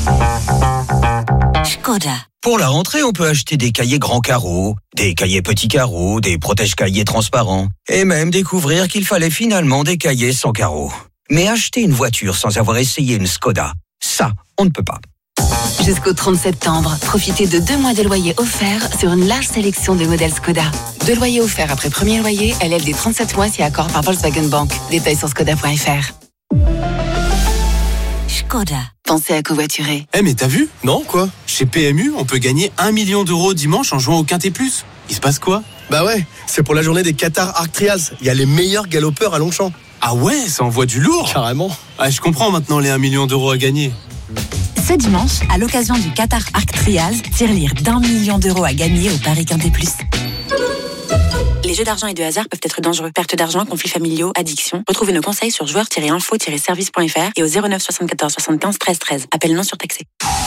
Skoda. Pour la rentrée, on peut acheter des cahiers grands carreaux, des cahiers petits carreaux, des protège-cahiers transparents, et même découvrir qu'il fallait finalement des cahiers sans carreaux. Mais acheter une voiture sans avoir essayé une Skoda, ça, on ne peut pas. Jusqu'au trente septembre, profitez de deux mois de loyer offerts sur une large sélection de modèles Skoda. Deux loyers offerts après premier loyer, L L D trente-sept mois si accord par Volkswagen Bank. Détails sur skoda point f r. Skoda. Pensez à covoiturer. Eh mais t'as vu? Non, quoi? Chez P M U, on peut gagner un million d'euros dimanche en jouant au Quintet Plus. Il se passe quoi? Bah ouais, c'est pour la journée des Qatar Arc Trials. Il y a les meilleurs galopeurs à Longchamp. Ah ouais, ça envoie du lourd. Carrément. Ah, je comprends maintenant les un million d'euros à gagner. Ce dimanche, à l'occasion du Qatar Arc Trials, tirelire d'un million d'euros à gagner au Paris Quintet Plus. Les jeux d'argent et de hasard peuvent être dangereux. Perte d'argent, conflits familiaux, addiction. Retrouvez nos conseils sur joueurs tiret info tiret service point f r et au zéro neuf soixante-quatorze soixante-quinze treize treize. Appel non surtaxé.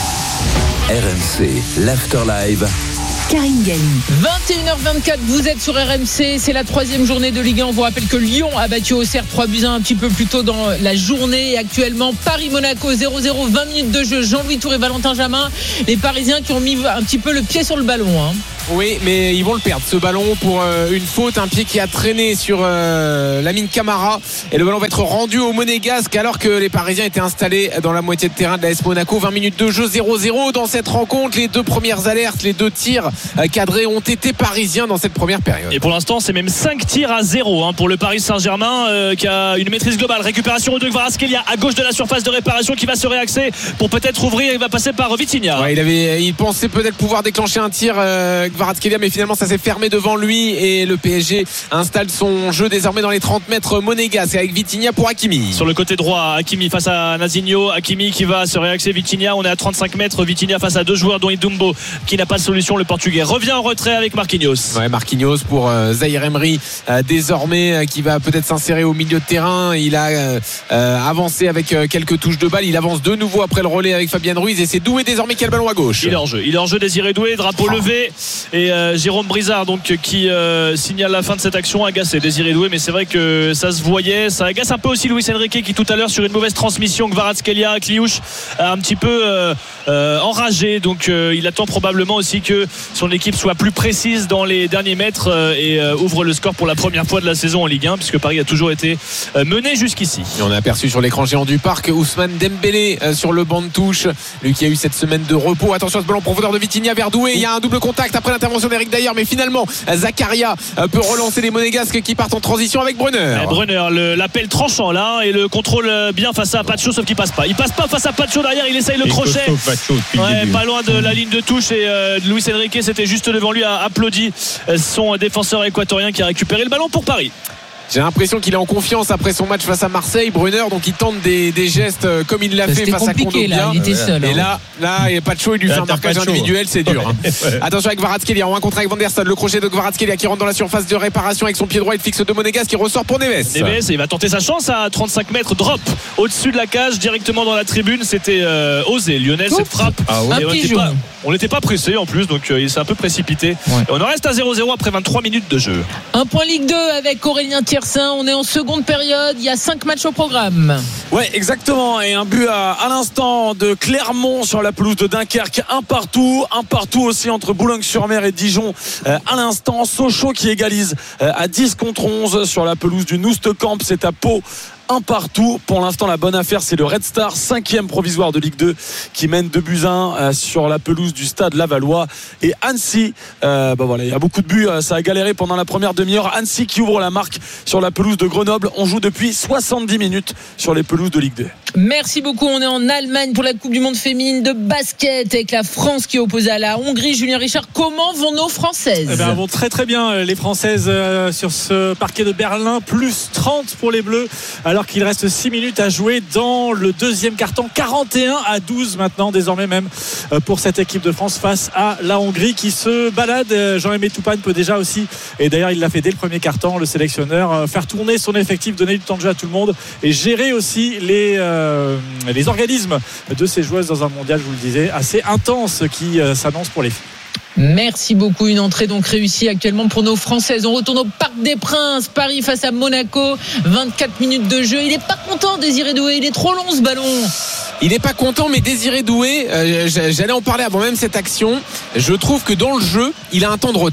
R M C, l'Afterlive. Karine Galli. vingt et une heures vingt-quatre, vous êtes sur R M C, c'est la troisième journée de Ligue un. On vous rappelle que Lyon a battu Auxerre trois buts à un un petit peu plus tôt dans la journée. Et actuellement, Paris-Monaco zéro zéro, vingt minutes de jeu. Jean-Louis Tour et Valentin Jamin, les Parisiens qui ont mis un petit peu le pied sur le ballon. Hein. Oui, mais ils vont le perdre, ce ballon, pour euh, une faute, un pied qui a traîné sur euh, Lamine Camara. Et le ballon va être rendu au Monégasque alors que les Parisiens étaient installés dans la moitié de terrain de l'A S Monaco. vingt minutes de jeu, zéro zéro dans cette rencontre. Les deux premières alertes, les deux tirs euh, cadrés ont été parisiens dans cette première période. Et pour l'instant, c'est même cinq tirs à zéro hein, pour le Paris Saint-Germain euh, qui a une maîtrise globale. Récupération de Kvaratskhelia à gauche de la surface de réparation qui va se réaxer pour peut-être ouvrir. Il va passer par Vitinha. Ouais, il, avait, il pensait peut-être pouvoir déclencher un tir euh, Kvaratskhelia, mais finalement ça s'est fermé devant lui et le P S G installe son jeu désormais dans les trente mètres monégasques avec Vitinha pour Hakimi. Sur le côté droit, Hakimi face à Nazinho. Hakimi qui va se réaxer. Vitinha, on est à trente-cinq mètres. Vitinha face à deux joueurs dont Idumbo qui n'a pas de solution. Le Portugais revient en retrait avec Marquinhos. Ouais, Marquinhos pour euh, Zahir Emery euh, désormais euh, qui va peut-être s'insérer au milieu de terrain. Il a euh, euh, avancé avec euh, quelques touches de balle. Il avance de nouveau après le relais avec Fabien Ruiz et c'est Doué désormais qui a le ballon à gauche. Il est en jeu. Il est en jeu. Désiré Doué, drapeau oh. levé et euh, Jérôme Brizard donc qui euh, signale la fin de cette action. Agacé Désiré Doué, mais c'est vrai que ça se voyait. Ça agace un peu aussi Luis Enrique qui tout à l'heure sur une mauvaise transmission Kvaratskhelia, Kliouche a un petit peu euh, euh, enragé. Donc euh, il attend probablement aussi que son équipe soit plus précise dans les derniers mètres euh, et euh, ouvre le score pour la première fois de la saison en Ligue un puisque Paris a toujours été euh, mené jusqu'ici. Et on a aperçu sur l'écran géant du parc Ousmane Dembélé euh, sur le banc de touche, lui qui a eu cette semaine de repos. Attention à ce ballon profondeur de Vitinha vers Doué. Il y a un double contact après l'intervention d'Eric Dier, mais finalement Zakaria euh, peut relancer les Monégasques qui partent en transition avec Brunner. Et Brunner, le, l'appel tranchant là et le contrôle bien face à Pacho, sauf qu'il passe pas. Il passe pas face à Pacho derrière, il essaye le et crochet. Pacho, ouais, pas loin de la ligne de touche et euh, Luis Enrique c'était juste devant lui, a applaudi son défenseur équatorien qui a récupéré le ballon pour Paris. J'ai l'impression qu'il est en confiance après son match face à Marseille, Brunner, donc il tente des, des gestes comme il l'a fait face à Kondogbia. Il était seul, et hein. là, là, il Pacho, il lui fait un marquage individuel, c'est dur. Hein. Attention avec Kvaratskhelia en un contre avec Vanderson, le crochet de Kvaratskhelia qui rentre dans la surface de réparation avec son pied droit, il fixe de Monégasque qui ressort pour Neves. Neves, il va tenter sa chance à trente-cinq mètres, drop au-dessus de la cage, directement dans la tribune. C'était euh, osé, Lionel, Oups. Cette frappe. Ah ouais. On n'était pas, pas pressé en plus, donc euh, il s'est un peu précipité. Ouais. Et on en reste à zéro zéro après vingt-trois minutes de jeu. Un point Ligue deux avec Aurélien Tiersin. On est en seconde période, il y a cinq matchs au programme. Ouais, exactement. Et un but à, à l'instant de Clermont sur la pelouse de Dunkerque, un partout, un partout aussi entre Boulogne-sur-Mer et Dijon. Euh, à l'instant, Sochaux qui égalise euh, à dix contre onze sur la pelouse du Noustecamp. C'est à Pau. Un partout. Pour l'instant, la bonne affaire, c'est le Red Star, cinquième provisoire de Ligue deux, qui mène deux buts à un euh, sur la pelouse du Stade Lavallois. Et Annecy, euh, bah voilà, il y a beaucoup de buts. Euh, ça a galéré pendant la première demi-heure. Annecy qui ouvre la marque sur la pelouse de Grenoble. On joue depuis soixante-dix minutes sur les pelouses de Ligue deux. Merci beaucoup. On est en Allemagne pour la Coupe du Monde féminine de basket avec la France qui est opposée à la Hongrie. Julien Richard, comment vont nos Françaises ? Eh ben, elles vont très très bien, les Françaises, euh, sur ce parquet de Berlin. Plus trente pour les Bleus. Alors qu'il reste six minutes à jouer dans le deuxième quart-temps, quarante et un à douze maintenant désormais même pour cette équipe de France face à la Hongrie qui se balade. Jean-Aimé Toupane peut déjà aussi, et d'ailleurs il l'a fait dès le premier quart-temps, le sélectionneur, faire tourner son effectif, donner du temps de jeu à tout le monde et gérer aussi les, euh, les organismes de ces joueuses dans un mondial, je vous le disais, assez intense qui euh, s'annonce pour les filles. Merci beaucoup. Une entrée donc réussie actuellement pour nos Françaises. On retourne au Parc des Princes. Paris face à Monaco. vingt-quatre minutes de jeu. Il n'est pas content, Désiré Doué. Il est trop long ce ballon. Il n'est pas content, mais Désiré Doué, euh, j'allais en parler avant même cette action. Je trouve que dans le jeu, il a un temps de retard.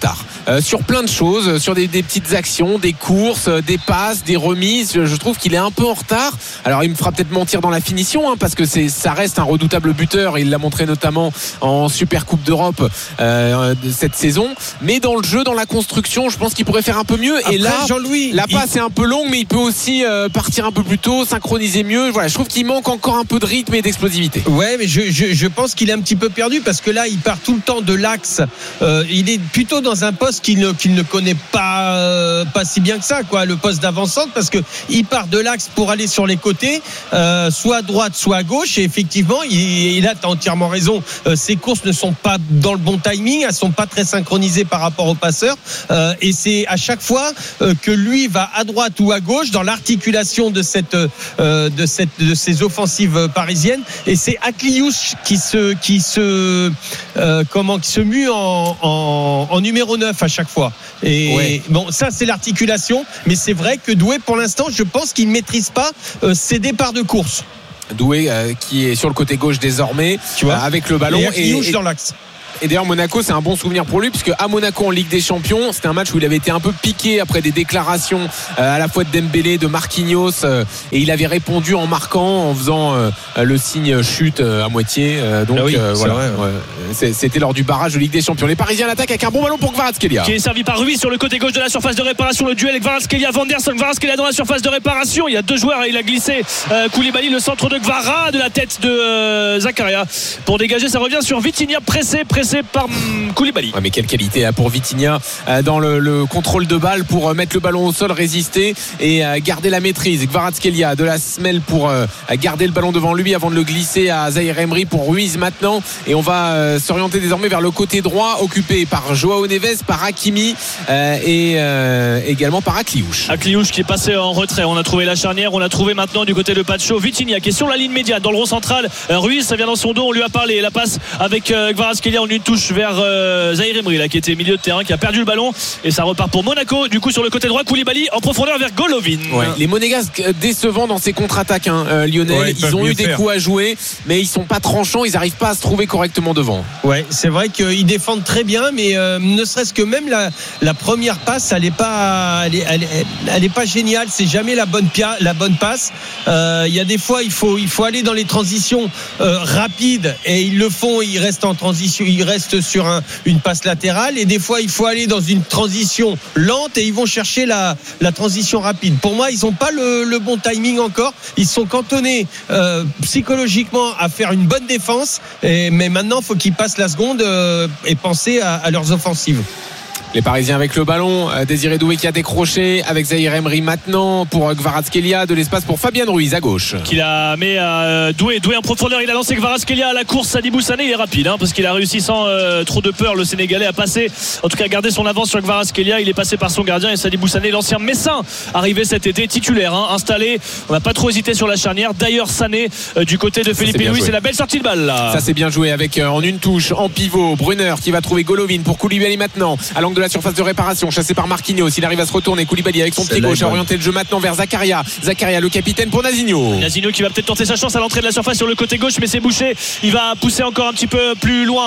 euh, sur plein de choses, sur des, des petites actions, des courses, des passes, des remises. Je trouve qu'il est un peu en retard. Alors il me fera peut-être mentir dans la finition, hein, parce que c'est, ça reste un redoutable buteur. Il l'a montré notamment en Super Coupe d'Europe euh, de cette saison. Mais dans le jeu, dans la construction, je pense qu'il pourrait faire un peu mieux. Après, et là, Jean-Louis, la passe il... est un peu longue, mais il peut aussi euh, partir un peu plus tôt, synchroniser mieux. Voilà, je trouve qu'il manque encore un peu de rythme et d'explosivité. Ouais, mais je, je, je pense qu'il est un petit peu perdu parce que là, il part tout le temps de l'axe. Euh, il est plutôt dans un poste qu'il ne, qu'il ne connaît pas, euh, pas si bien que ça, quoi, le poste d'avant-centre, parce que il part de l'axe pour aller sur les côtés, euh, soit à droite, soit à gauche. Et effectivement, il, et là, tu as entièrement raison. Euh, ses courses ne sont pas dans le bon timing, elles sont pas très synchronisées par rapport au passeur. Euh, et c'est à chaque fois euh, que lui va à droite ou à gauche dans l'articulation de cette, euh, de cette, de ces offensives parisiennes. Et c'est Akliouche qui se, qui se, euh, comment, qui se mue en, en, en numéro neuf à chaque fois. Et ouais. Bon, ça c'est l'articulation, mais c'est vrai que Doué, pour l'instant, je pense qu'il ne maîtrise pas euh, ses départs de course. Doué euh, qui est sur le côté gauche désormais, tu vois, euh, avec le ballon et, et, et dans l'axe. Et d'ailleurs Monaco, c'est un bon souvenir pour lui, puisque à Monaco en Ligue des Champions, c'était un match où il avait été un peu piqué après des déclarations euh, à la fois de Dembélé, de Marquinhos, euh, et il avait répondu en marquant, en faisant euh, le signe chute euh, à moitié. Euh, donc ah oui, euh, voilà, vrai, ouais. Ouais. C'était lors du barrage de Ligue des Champions. Les Parisiens l'attaquent avec un bon ballon pour Kvaratskhelia, qui est servi par Ruiz sur le côté gauche de la surface de réparation. Le duel avec Kvaratskhelia, Vanderson, Kvaratskhelia dans la surface de réparation. Il y a deux joueurs et il a glissé euh, Koulibaly, le centre de Kvara, de la tête de euh, Zakaria pour dégager. Ça revient sur Vitinha, pressé, pressé par Koulibaly. Ouais, mais quelle qualité hein, pour Vitinha euh, dans le, le contrôle de balle pour euh, mettre le ballon au sol, résister et euh, garder la maîtrise. Kvaratskhelia de la semelle pour euh, garder le ballon devant lui avant de le glisser à Zahir Emery pour Ruiz maintenant. Et on va euh, s'orienter désormais vers le côté droit, occupé par Joao Neves, par Hakimi euh, et euh, également par Akliouche. Akliouche qui est passé en retrait. On a trouvé la charnière, on a trouvé maintenant du côté de Pacho Vitinha qui est sur la ligne médiane dans le rond central. euh, Ruiz, ça vient dans son dos, on lui a parlé. La passe avec euh, Kvaratskhelia en une touche vers euh, Zahir Emery là, qui était milieu de terrain, qui a perdu le ballon et ça repart pour Monaco. Du coup sur le côté droit, Koulibaly en profondeur vers Golovin. Ouais, les Monégasques décevants dans ces contre-attaques hein, euh, Lionel, ouais, ils, ils ont eu des faire. coups à jouer, mais ils sont pas tranchants, ils n'arrivent pas à se trouver correctement devant. Ouais, c'est vrai qu'ils défendent très bien, mais euh, ne serait-ce que même la, la première passe, elle est pas, elle est, elle est, elle est pas géniale. C'est jamais la bonne pia, la bonne passe. Il euh, y a des fois, il faut, il faut aller dans les transitions euh, rapides et ils le font. Ils restent en transition, ils restent sur un, une passe latérale. Et des fois, il faut aller dans une transition lente et ils vont chercher la, la transition rapide. Pour moi, ils n'ont pas le, le bon timing encore. Ils sont cantonnés euh, psychologiquement à faire une bonne défense. Et, mais maintenant, il faut qu'ils passent la seconde euh, et penser à, à leurs offensives. Les Parisiens avec le ballon, Désiré Doué qui a décroché avec Zahir Emery maintenant pour Kvaratskhelia, de l'espace pour Fabien Ruiz à gauche. Qui l'a mis à Doué, Doué en profondeur, il a lancé Kvaratskhelia à la course. Sadibou Sané, il est rapide hein, parce qu'il a réussi sans euh, trop de peur, le Sénégalais a passé, en tout cas garder son avance sur Kvaratskhelia. Il est passé par son gardien et Sadibou Sané, l'ancien Messin, arrivé cet été titulaire, hein, installé. On n'a pas trop hésité sur la charnière. D'ailleurs Sané euh, du côté de Felipe Luis, c'est la belle sortie de balle là. Ça c'est bien joué avec euh, en une touche, en pivot, Brunner qui va trouver Golovin pour Koulibaly maintenant à l'angle de la surface de réparation, chassé par Marquinhos. Il arrive à se retourner. Koulibaly avec son pied gauche a orienté le jeu maintenant vers Zakaria. Zakaria, le capitaine pour Nazinho. Nazinho qui va peut-être tenter sa chance à l'entrée de la surface sur le côté gauche, mais c'est bouché. Il va pousser encore un petit peu plus loin.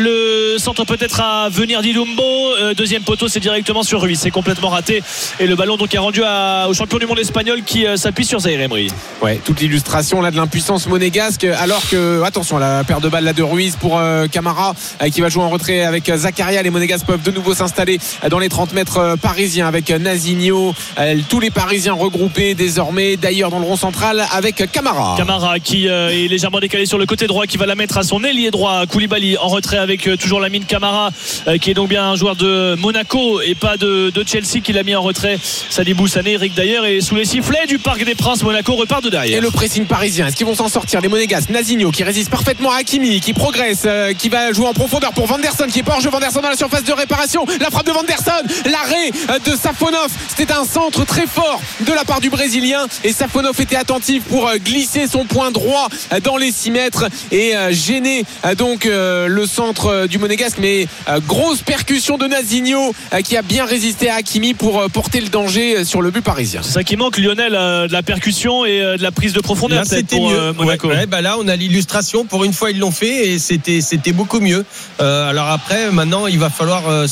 Le centre peut-être à venir d'Ilumbo. Deuxième poteau, c'est directement sur Ruiz. C'est complètement raté. Et le ballon donc est rendu à, au champion du monde espagnol qui euh, s'appuie sur Zahir Emery. Ouais, toute l'illustration là de l'impuissance monégasque. Alors que, attention, la paire de balles là de Ruiz pour euh, Camara euh, qui va jouer en retrait avec euh, Zakaria. Les Monégasques peuvent de nouveau s'installer euh, dans les trente mètres euh, parisiens avec Nazinho. Euh, tous les Parisiens regroupés désormais d'ailleurs dans le rond central avec Camara. Camara qui euh, est légèrement décalé sur le côté droit, qui va la mettre à son ailier droit. Koulibaly en retrait avec euh, toujours Lamine Camara euh, qui est donc bien un joueur de Monaco et pas de, de Chelsea, qui l'a mis en retrait. Sadibou Sané, Eric d'ailleurs, et sous les sifflets du Parc des Princes, Monaco repart de derrière. Et le pressing parisien, est-ce qu'ils vont s'en sortir les Monégasques? Nazinho qui résiste parfaitement à Hakimi, qui progresse, euh, qui va jouer en profondeur pour Vanderson, qui est pas hors jeu. Vanderson dans la surface de réparation, la frappe de Vanderson, l'arrêt de Safonov. C'était un centre très fort de la part du Brésilien et Safonov était attentif pour glisser son point droit dans les six mètres et gêner donc le centre du Monégasque. Mais grosse percussion de Nazinho qui a bien résisté à Hakimi pour porter le danger sur le but parisien. C'est ça qui manque, Lionel, de la percussion et de la prise de profondeur. Là, c'était pour mieux. Monaco. Ouais, ouais, bah là on a l'illustration, pour une fois ils l'ont fait et c'était, c'était beaucoup mieux. Euh, alors après maintenant il va falloir euh, se, s'occuper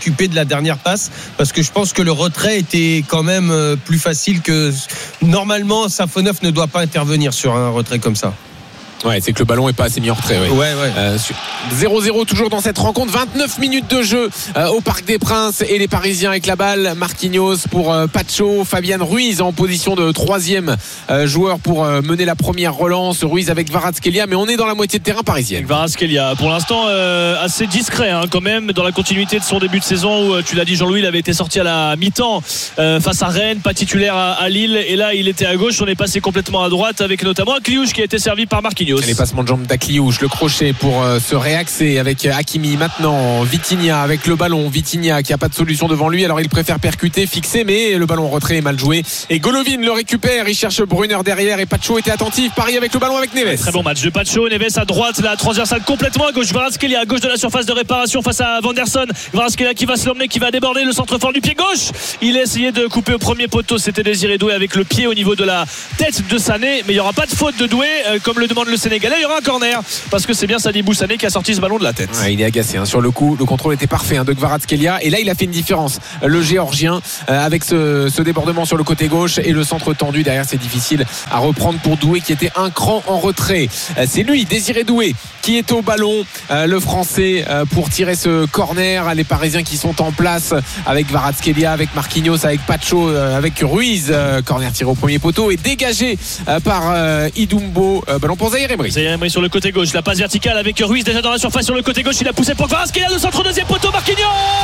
occupé de la dernière passe parce que je pense que le retrait était quand même plus facile que normalement. Safonov ne doit pas intervenir sur un retrait comme ça. Ouais, c'est que le ballon est pas assez mis en retrait. Ouais, ouais. ouais. Euh, zéro zéro toujours dans cette rencontre. vingt-neuf minutes de jeu euh, au Parc des Princes et les Parisiens avec la balle. Marquinhos pour euh, Pacho, Fabian Ruiz en position de troisième euh, joueur pour euh, mener la première relance. Ruiz avec Kvaratskhelia, mais on est dans la moitié de terrain parisienne. Kvaratskhelia, pour l'instant euh, assez discret hein, quand même dans la continuité de son début de saison où euh, tu l'as dit Jean-Louis, il avait été sorti à la mi-temps euh, face à Rennes, pas titulaire à, à Lille, et là il était à gauche. On est passé complètement à droite avec notamment un Kliouche qui a été servi par Marquinhos. Les passements de jambes d'Akliouche, le crochet pour euh, se réaxer avec Hakimi maintenant. Vitinha avec le ballon. Vitinha qui a pas de solution devant lui, alors il préfère percuter, fixer, mais le ballon en retrait est mal joué. Et Golovin le récupère, il cherche Brunner derrière et Pacho était attentif. Paris avec le ballon avec Neves. Très bon match de Pacho. Neves à droite, la transversale complètement à gauche. Kvaratskhelia à gauche de la surface de réparation face à Vanderson. Kvaratskhelia qui va se l'emmener, qui va déborder le centre fort du pied gauche. Il a essayé de couper au premier poteau, c'était Désiré Doué avec le pied au niveau de la tête de Sané, mais il n'y aura pas de faute de Doué euh, comme le demande le Sénégalais. Il y aura un corner parce que c'est bien Sadibou Sané qui a sorti ce ballon de la tête. Ouais, il est agacé hein. Sur le coup, le contrôle était parfait hein, de Kvaratskhelia, et là il a fait une différence, le Géorgien euh, avec ce, ce débordement sur le côté gauche et le centre tendu derrière. C'est difficile à reprendre pour Doué qui était un cran en retrait. euh, c'est lui, Désiré Doué, qui est au ballon, euh, le français, euh, pour tirer ce corner. Les Parisiens qui sont en place avec Kvaratskhelia, avec Marquinhos, avec Pacho, euh, avec Ruiz. euh, corner tiré au premier poteau et dégagé euh, par euh, Idumbo. euh, ballon pour Zaïre Emery. Zaïre Emery sur le côté gauche, la passe verticale avec Ruiz déjà dans la surface sur le côté gauche. Il a poussé pour Kvaratskhelia, le centre deuxième poteau. Marquinhos,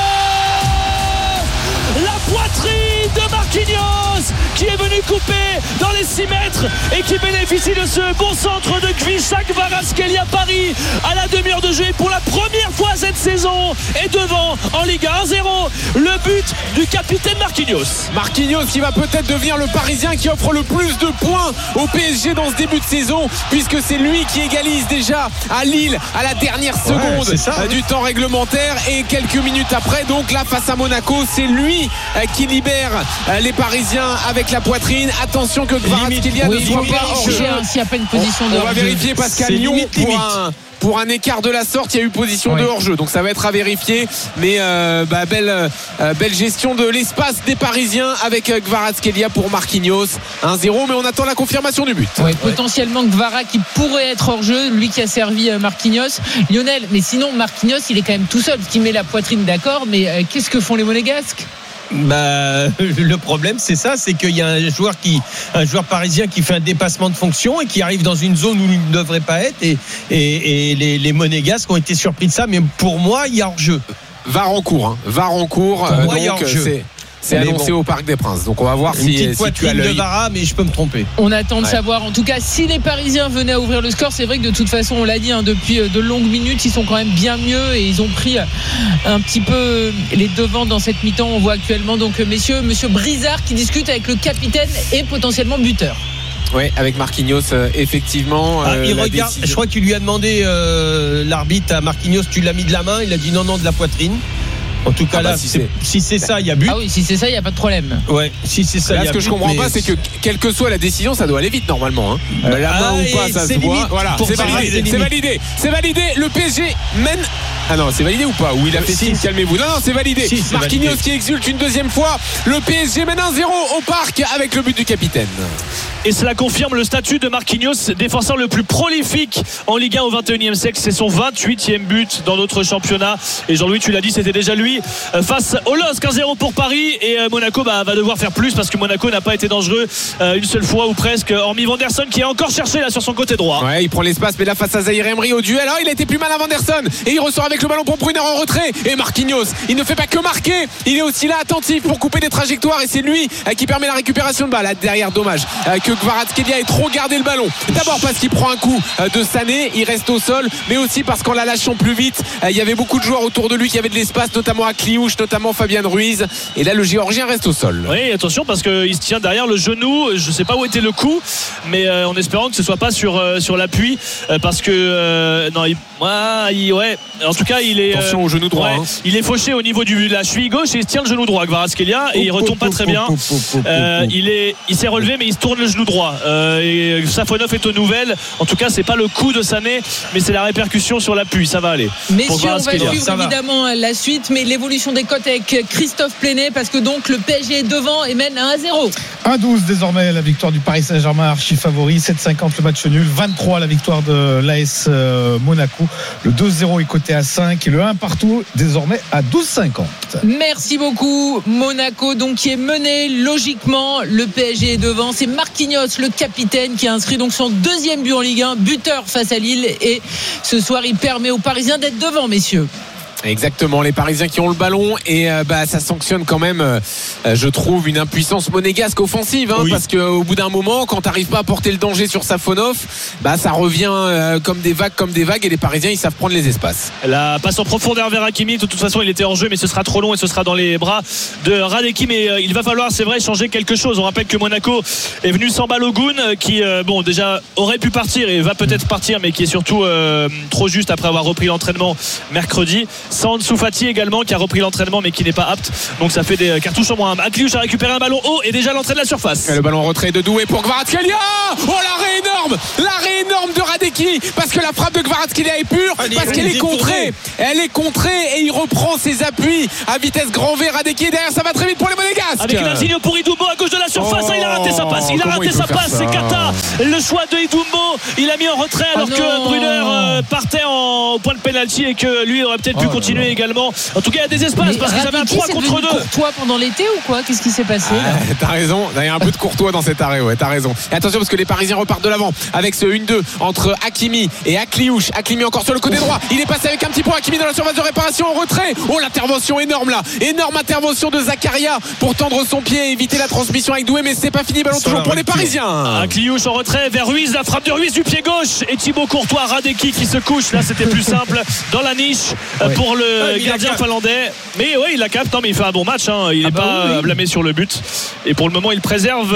la poitrine de Marquinhos qui est venu couper dans les six mètres et qui bénéficie de ce bon centre de Kvisha Kvaratskhelia. Paris à la demi-heure de jeu pour la première fois cette saison est devant en Ligue un. un zéro, le but du capitaine Marquinhos. Marquinhos qui va peut-être devenir le Parisien qui offre le plus de points au P S G dans ce début de saison, puisque c'est lui qui égalise déjà à Lille à la dernière seconde ouais, ça, du hein. temps réglementaire, et quelques minutes après, donc là face à Monaco, c'est lui qui libère les Parisiens avec la poitrine. Attention que Kvaratskhelia oui, ne soit pas hors jeu. S'il n'y a pas une position de on, on va vérifier parce qu'à Lyon pour un Pour un écart de la sorte, il y a eu position oui. de hors-jeu, donc ça va être à vérifier. Mais euh, bah, belle, euh, belle gestion de l'espace des Parisiens avec euh, Kvaratskhelia pour Marquinhos. un zéro, mais on attend la confirmation du but. Oui, ouais. Potentiellement Kvara qui pourrait être hors-jeu, lui qui a servi euh, Marquinhos. Lionel, mais sinon Marquinhos, il est quand même tout seul, parce qu'il met la poitrine, d'accord, mais euh, qu'est-ce que font les Monégasques ? Bah, le problème c'est ça, c'est qu'il y a un joueur qui, un joueur parisien qui fait un dépassement de fonction et qui arrive dans une zone où il ne devrait pas être, et, et, et les, les Monégasques ont été surpris de ça, mais pour moi il y a hors-jeu. V A R en cours, hein. V A R en cours. Pour euh, moi, donc, il y a hors-jeu. C'est... C'est mais annoncé bon. au Parc des Princes. Donc on va voir une si, petite si tu as l'œil de Vara, mais je peux me tromper. On attend de ouais. savoir. En tout cas, si les Parisiens venaient à ouvrir le score, c'est vrai que de toute façon, on l'a dit hein, depuis de longues minutes, ils sont quand même bien mieux et ils ont pris un petit peu les devants dans cette mi-temps. On voit actuellement donc messieurs, monsieur Brizard qui discute avec le capitaine et potentiellement buteur. Oui, avec Marquinhos, euh, effectivement. Ah, euh, il regarde, décision... Je crois qu'il lui a demandé euh, l'arbitre à Marquinhos, tu l'as mis de la main. Il a dit non, non, de la poitrine. En tout cas, ah bah là, si c'est, si c'est ça, il y a but. Ah oui, si c'est ça, il n'y a pas de problème. Ouais, si c'est ça, là, il y a ce que but, je comprends mais... pas, c'est que quelle que soit la décision, ça doit aller vite normalement. Hein. Bah, la main ah, ou pas, ça se voit. Voilà, c'est validé, c'est validé, c'est validé. Le P S G mène. Ah non, c'est validé ou pas? Ou il a fait signe, si. Calmez-vous. Non, non, c'est validé. Si, c'est Marquinhos validé. Qui exulte une deuxième fois. Le P S G mène un zéro au Parc avec le but du capitaine. Et cela confirme le statut de Marquinhos, défenseur le plus prolifique en Ligue un au vingt et unième siècle. C'est son vingt-huitième but dans notre championnat. Et Jean-Louis, tu l'as dit, c'était déjà lui face au L O S C. un zéro pour Paris. Et Monaco bah, va devoir faire plus parce que Monaco n'a pas été dangereux euh, une seule fois ou presque, hormis Vanderson qui a encore cherché là sur son côté droit. Ouais, il prend l'espace, mais là face à Zaïre Emery au duel. Alors il a été plus mal à Vanderson et il ressort avec le ballon pour Brunner en retrait. Et Marquinhos, il ne fait pas que marquer, il est aussi là attentif pour couper des trajectoires et c'est lui euh, qui permet la récupération de balle. Là derrière, dommage euh, que Kvaratskhelia ait trop gardé le ballon. D'abord parce qu'il prend un coup euh, de Sané, il reste au sol, mais aussi parce qu'en la lâchant plus vite, euh, il y avait beaucoup de joueurs autour de lui qui avaient de l'espace, notamment à Kliouche, notamment Fabian Ruiz. Et là le Géorgien reste au sol. Oui, attention parce qu'il se tient derrière le genou. Je ne sais pas où était le coup, mais euh, en espérant que ce soit pas sur, euh, sur l'appui, euh, parce que euh, non, il, ah, il, ouais. En tout tout cas, il est. Attention euh, au genou droit. Ouais, hein. Il est fauché au niveau de la cheville gauche et il se tient le genou droit, Kvaratskhelia, et il retombe pas très bien. Euh, il est, il s'est relevé, mais il se tourne le genou droit. Euh, et Safonov est aux nouvelles. En tout cas, c'est pas le coup de Sané, mais c'est la répercussion sur l'appui. Ça va aller. Messieurs, on va suivre évidemment la suite, mais l'évolution des cotes avec Christophe Plenet, parce que donc le P S G est devant et mène un à zéro. un douze désormais la victoire du Paris Saint-Germain, archi favori. sept cinquante le match nul. vingt-trois la victoire de l'A S Monaco. Le deux zéro est coté à cinq et le un partout désormais à douze cinquante. Merci beaucoup. Monaco donc qui est mené logiquement. Le P S G est devant. C'est Marquinhos, le capitaine, qui a inscrit donc son deuxième but en Ligue un, buteur face à Lille. Et ce soir, il permet aux Parisiens d'être devant, messieurs. Exactement, les Parisiens qui ont le ballon et euh, bah, ça sanctionne quand même euh, je trouve une impuissance monégasque offensive hein, oui. Parce qu'au bout d'un moment quand tu n'arrives pas à porter le danger sur Safonov, bah, ça revient euh, comme des vagues comme des vagues et les Parisiens ils savent prendre les espaces. La passe en profondeur vers Hakimi, de toute façon il était hors jeu mais ce sera trop long et ce sera dans les bras de Radeki, mais euh, il va falloir c'est vrai changer quelque chose. On rappelle que Monaco est venu sans Balogun qui euh, bon déjà aurait pu partir et va peut-être partir mais qui est surtout euh, trop juste après avoir repris l'entraînement mercredi. Sans Ansu Fati également qui a repris l'entraînement mais qui n'est pas apte, donc ça fait des cartouches en moins. Akliouche a récupéré un ballon haut et déjà l'entrée de la surface et le ballon en retrait de Doué pour Kvaratskhelia. Oh l'arrêt énorme, l'arrêt énorme de Radeki, parce que la frappe de Kvaratskhelia est pure, Allez, parce qu'elle est contrée elle est contrée et il reprend ses appuis à vitesse grand V. Radeki derrière, ça va très vite pour les Monégasques avec Insigne pour Idumbo à gauche de la surface. oh, il a raté sa passe il a raté sa passe c'est Kata, le choix de Idumbo, il a mis en retrait alors oh que Brunner euh, partait en point de pénalty et que lui aurait peut-être oh pu continuer continuer également. En tout cas, il y a des espaces mais parce qu'ils avaient un trois contre deux. Courtois pendant l'été ou quoi? Qu'est-ce qui s'est passé? ah, T'as raison, il y a un peu de Courtois dans cet arrêt, ouais, t'as raison. Et attention parce que les Parisiens repartent de l'avant avec ce un deux entre Hakimi et Akliouche. Hakimi encore sur le côté droit. Il est passé avec un petit point. Hakimi dans la surface de réparation en retrait. Oh, l'intervention énorme là. Énorme intervention de Zakaria pour tendre son pied et éviter la transmission avec Doué, mais c'est pas fini. Ballon sur toujours pour les Parisiens. Akliouche en retrait vers Ruiz. La frappe de Ruiz du pied gauche et Thibaut Courtois, Radeki qui se couche. Là, c'était plus simple dans la niche ouais. pour le gardien finlandais, mais oui il la capte, non, mais il fait un bon match hein. Il n'est ah bah pas oui. blâmé sur le but et pour le moment il préserve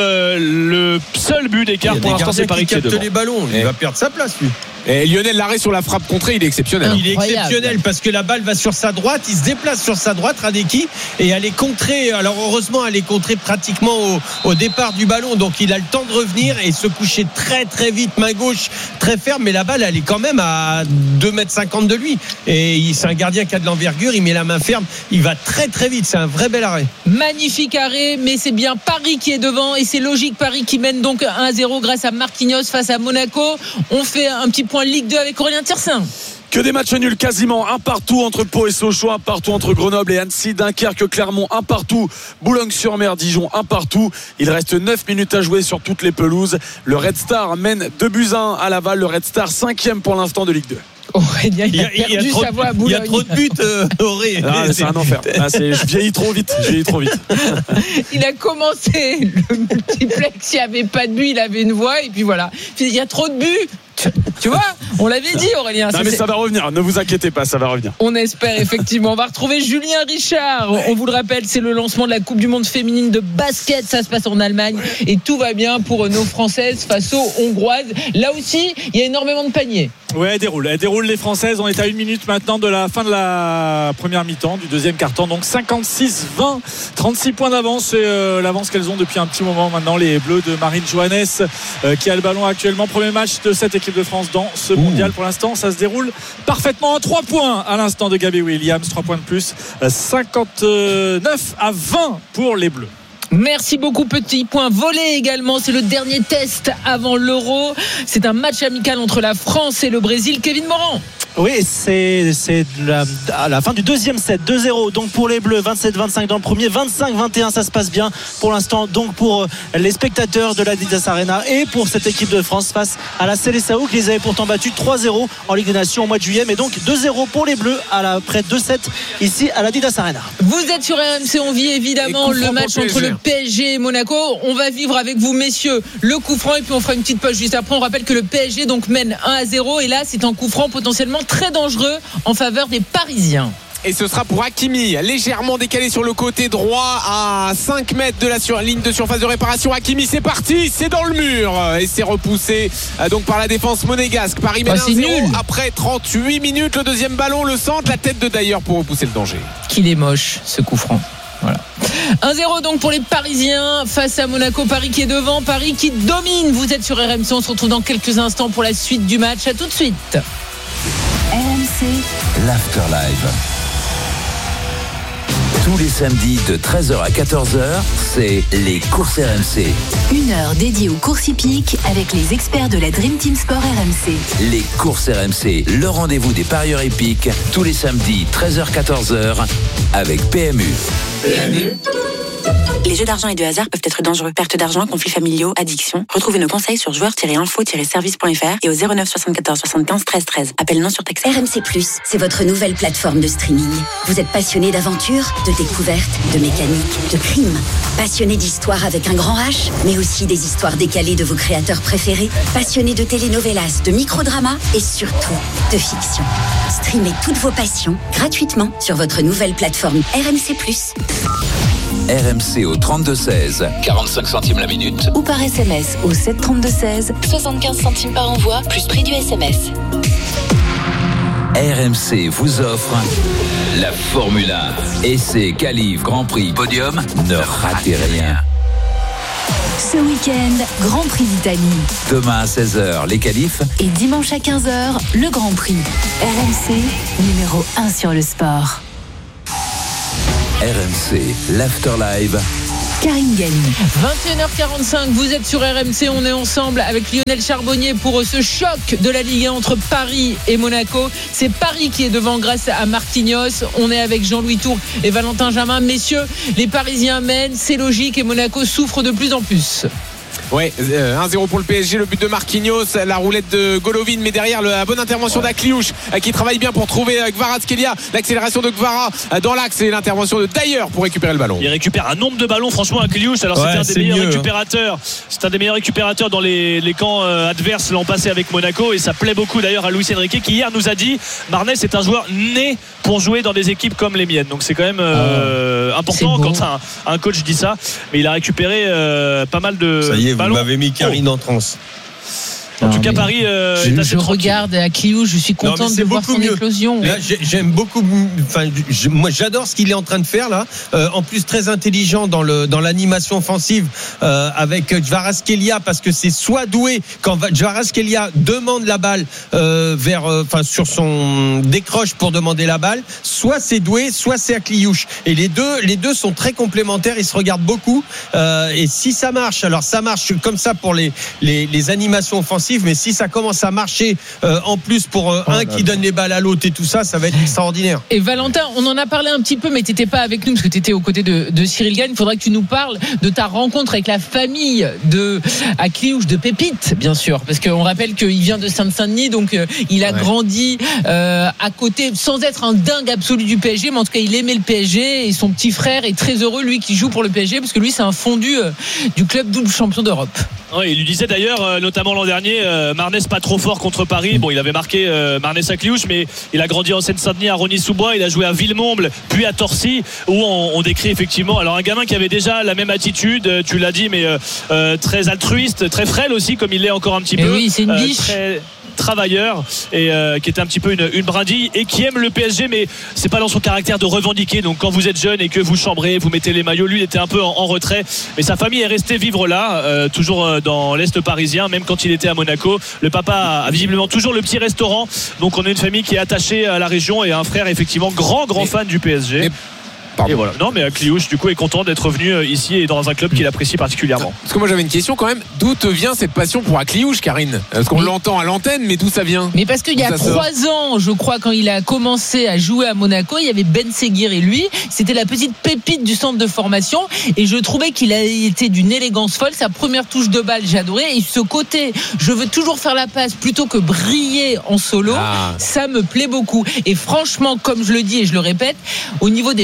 le seul but d'écart. Pour l'instant c'est Paris qui capte les ballons, il et... va perdre sa place lui. Et Lionel Larrey sur la frappe contrée, il est exceptionnel. Il est exceptionnel parce que la balle va sur sa droite, il se déplace sur sa droite, Radeki, et elle est contrée. Alors heureusement, elle est contrée pratiquement au, au départ du ballon, donc il a le temps de revenir et se coucher très très vite, main gauche très ferme, mais la balle elle est quand même à deux mètres cinquante de lui. Et c'est un gardien qui a de l'envergure, il met la main ferme, il va très très vite, c'est un vrai bel arrêt. Magnifique arrêt, mais c'est bien Paris qui est devant et c'est logique, Paris qui mène donc un à zéro grâce à Marquinhos face à Monaco. On fait un petit point Ligue deux avec Aurélien Tiersin. Que des matchs nuls quasiment, un partout entre Pau et Sochaux, un partout entre Grenoble et Annecy, Dunkerque, Clermont, un partout, Boulogne-sur-Mer, Dijon, un partout. Il reste neuf minutes à jouer sur toutes les pelouses. Le Red Star mène deux buts à un à Laval, le Red Star cinquième pour l'instant de Ligue deux. Aurélien, il, il, a perdu il, y a sa voix à Boulogne. Il y a trop de buts, euh, Auré. Ah, c'est un enfer. Ah, c'est, je vieillis trop vite. Je vieillis trop vite. Il a commencé le multiplex, il n'y avait pas de but, il avait une voix, et puis voilà. Il y a trop de buts. Tu vois, on l'avait dit, Aurélien. Non, mais ça va revenir, ne vous inquiétez pas, ça va revenir. On espère, effectivement. On va retrouver Julien Richard. On vous le rappelle, c'est le lancement de la Coupe du Monde féminine de basket. Ça se passe en Allemagne et tout va bien pour nos Françaises face aux Hongroises. Là aussi, il y a énormément de paniers. Ouais, elle déroule. Elle déroule les Françaises. On est à une minute maintenant de la fin de la première mi-temps, du deuxième quart-temps. Donc cinquante-six vingt, trente-six points d'avance. C'est euh, l'avance qu'elles ont depuis un petit moment maintenant. Les Bleus de Marine Johannes euh, qui a le ballon actuellement. Premier match de cette équipe de France dans ce Ouh. mondial. Pour l'instant, ça se déroule parfaitement. trois points à l'instant de Gabby Williams. trois points de plus. cinquante-neuf à vingt pour les Bleus. Merci beaucoup. Petit point volé également. C'est le dernier test avant l'Euro. C'est un match amical entre la France et le Brésil. Kevin Morand. Oui, c'est, c'est la, à la fin du deuxième set, deux zéro donc pour les Bleus, vingt-sept vingt-cinq dans le premier, vingt-cinq vingt et un, ça se passe bien pour l'instant donc pour les spectateurs de l'Adidas Arena et pour cette équipe de France face à la Seleção qui les avait pourtant battus trois zéro en Ligue des Nations au mois de juillet, mais donc deux zéro pour les Bleus à la, après deux sept ici à l'Adidas Arena. Vous êtes sur R M C, on vit évidemment le match entre le P S G et Monaco. On va vivre avec vous messieurs le coup franc et puis on fera une petite pause juste après. On rappelle que le P S G donc mène un à zéro et là c'est un coup franc potentiellement très dangereux en faveur des Parisiens. Et ce sera pour Hakimi, légèrement décalé sur le côté droit à cinq mètres de la sur- ligne de surface de réparation. Hakimi, c'est parti, c'est dans le mur et c'est repoussé euh, donc par la défense monégasque. Paris mène bah, un zéro après trente-huit minutes. Le deuxième ballon, le centre, la tête de Dyer pour repousser le danger. Qu'il est moche ce coup franc. Voilà. un zéro donc pour les Parisiens face à Monaco. Paris qui est devant, Paris qui domine. Vous êtes sur R M C, on se retrouve dans quelques instants pour la suite du match. À tout de suite. R M C, l'Afterlife. Tous les samedis de treize heures à quatorze heures, c'est les courses R M C. une heure dédiée aux courses hippiques avec les experts de la Dream Team Sport R M C. Les courses R M C, le rendez-vous des parieurs épiques, tous les samedis treize heures à quatorze heures avec P M U. P M U. Les jeux d'argent et de hasard peuvent être dangereux. Perte d'argent, conflits familiaux, addiction. Retrouvez nos conseils sur joueurs tiret info tiret service point f r et au zéro neuf soixante-quatorze soixante-quinze treize treize. Appel non surtaxé. R M C plus, c'est votre nouvelle plateforme de streaming. Vous êtes passionné d'aventure, de découverte, de mécanique, de crime. Passionné d'histoire avec un grand H, mais aussi des histoires décalées de vos créateurs préférés. Passionné de telenovelas, de microdramas et surtout de fiction. Streamez toutes vos passions gratuitement sur votre nouvelle plateforme R M C plus. R M C au trente-deux seize, quarante-cinq centimes la minute. Ou par S M S au sept trente-deux seize, soixante-quinze centimes par envoi, plus prix du S M S. R M C vous offre la Formule un. Essai, qualif, Grand Prix, podium, ne ratez rien. Ce week-end, Grand Prix d'Italie. Demain à seize heures, les qualifs. Et dimanche à quinze heures, le Grand Prix. R M C, numéro un sur le sport. R M C, l'Afterlife. Karine Galli. vingt et une heures quarante-cinq, vous êtes sur R M C, on est ensemble avec Lionel Charbonnier pour ce choc de la Ligue un entre Paris et Monaco. C'est Paris qui est devant grâce à Marquinhos. On est avec Jean-Louis Tour et Valentin Jamin. Messieurs, les Parisiens mènent, c'est logique, et Monaco souffre de plus en plus. Ouais, euh, un zéro pour le P S G, le but de Marquinhos, la roulette de Golovin, mais derrière la bonne intervention ouais. d'Akliouche euh, qui travaille bien pour trouver euh, Kvaratskhelia, l'accélération de Kvara euh, dans l'axe et l'intervention de Dyer pour récupérer le ballon. Il récupère un nombre de ballons, franchement, Akliouche. Alors ouais, c'est un des meilleurs mieux, récupérateurs. Hein. C'est un des meilleurs récupérateurs dans les, les camps euh, adverses l'an passé avec Monaco, et ça plaît beaucoup d'ailleurs à Luis Enrique qui hier nous a dit Marnez est un joueur né pour jouer dans des équipes comme les miennes. Donc c'est quand même euh, oh, important quand un, un coach dit ça. Mais il a récupéré euh, pas mal de ça y est, ballons. Vous m'avez mis Karine oh. en transe. En tout cas, Paris euh, je, est assez je regarde à Clio, je suis contente de voir son mieux. éclosion. Là, j'aime beaucoup. Enfin, moi, j'adore ce qu'il est en train de faire là. Euh, en plus, très intelligent dans le dans l'animation offensive euh, avec Kvaratskhelia, parce que c'est soit doué quand Kvaratskhelia demande la balle euh, vers, enfin, euh, sur son décroche pour demander la balle, soit c'est doué, soit c'est Akliouche. Et les deux, les deux sont très complémentaires. Ils se regardent beaucoup. Euh, et si ça marche, alors ça marche comme ça pour les les, les animations offensives. Mais si ça commence à marcher euh, en plus pour euh, un qui donne les balles à l'autre et tout ça, ça va être extraordinaire. Et Valentin, on en a parlé un petit peu, mais tu n'étais pas avec nous parce que tu étais aux côtés de, de Cyril Gagne. Il faudrait que tu nous parles de ta rencontre avec la famille de Akliouche, de Pépite, bien sûr, parce qu'on rappelle qu'il vient de Seine-Saint-Denis, donc euh, il a ouais. grandi euh, à côté, sans être un dingue absolu du P S G, mais en tout cas il aimait le P S G, et son petit frère est très heureux, lui, qui joue pour le P S G, parce que lui c'est un fondu euh, du club double champion d'Europe. Ouais, il lui disait d'ailleurs, euh, notamment l'an dernier, Euh, Marnez pas trop fort contre Paris. Bon, il avait marqué euh, Marnez Akliouche, mais il a grandi en Seine-Saint-Denis, à Rosny-sous-Bois. Il a joué à Villemomble, puis à Torcy, où on, on décrit effectivement alors un gamin qui avait déjà la même attitude, tu l'as dit, mais euh, euh, très altruiste, très frêle aussi, comme il l'est encore un petit mais peu. Oui, c'est une euh, biche. Très travailleur et euh, qui était un petit peu une, une brindille et qui aime le P S G, mais c'est pas dans son caractère de revendiquer. Donc quand vous êtes jeune et que vous chambrez, vous mettez les maillots, lui il était un peu en, en retrait, mais sa famille est restée vivre là, euh, toujours dans l'Est parisien, même quand il était à Monaco. Le papa a visiblement toujours le petit restaurant, donc on est une famille qui est attachée à la région, et un frère effectivement grand grand mais, fan du P S G. Mais... Pardon. Et voilà. Non, mais Akliouche, du coup, est content d'être venu ici et dans un club qu'il apprécie particulièrement. Parce que moi, j'avais une question quand même. D'où te vient cette passion pour Akliouche, Karine? Parce qu'on mais... l'entend à l'antenne, mais d'où ça vient? Mais parce qu'il y a trois ans, je crois, quand il a commencé à jouer à Monaco, il y avait Ben Seguir et lui. C'était la petite pépite du centre de formation. Et je trouvais qu'il a été d'une élégance folle. Sa première touche de balle, j'adorais. Et ce côté, je veux toujours faire la passe plutôt que briller en solo, ah. ça me plaît beaucoup. Et franchement, comme je le dis et je le répète, au niveau des passes décisives,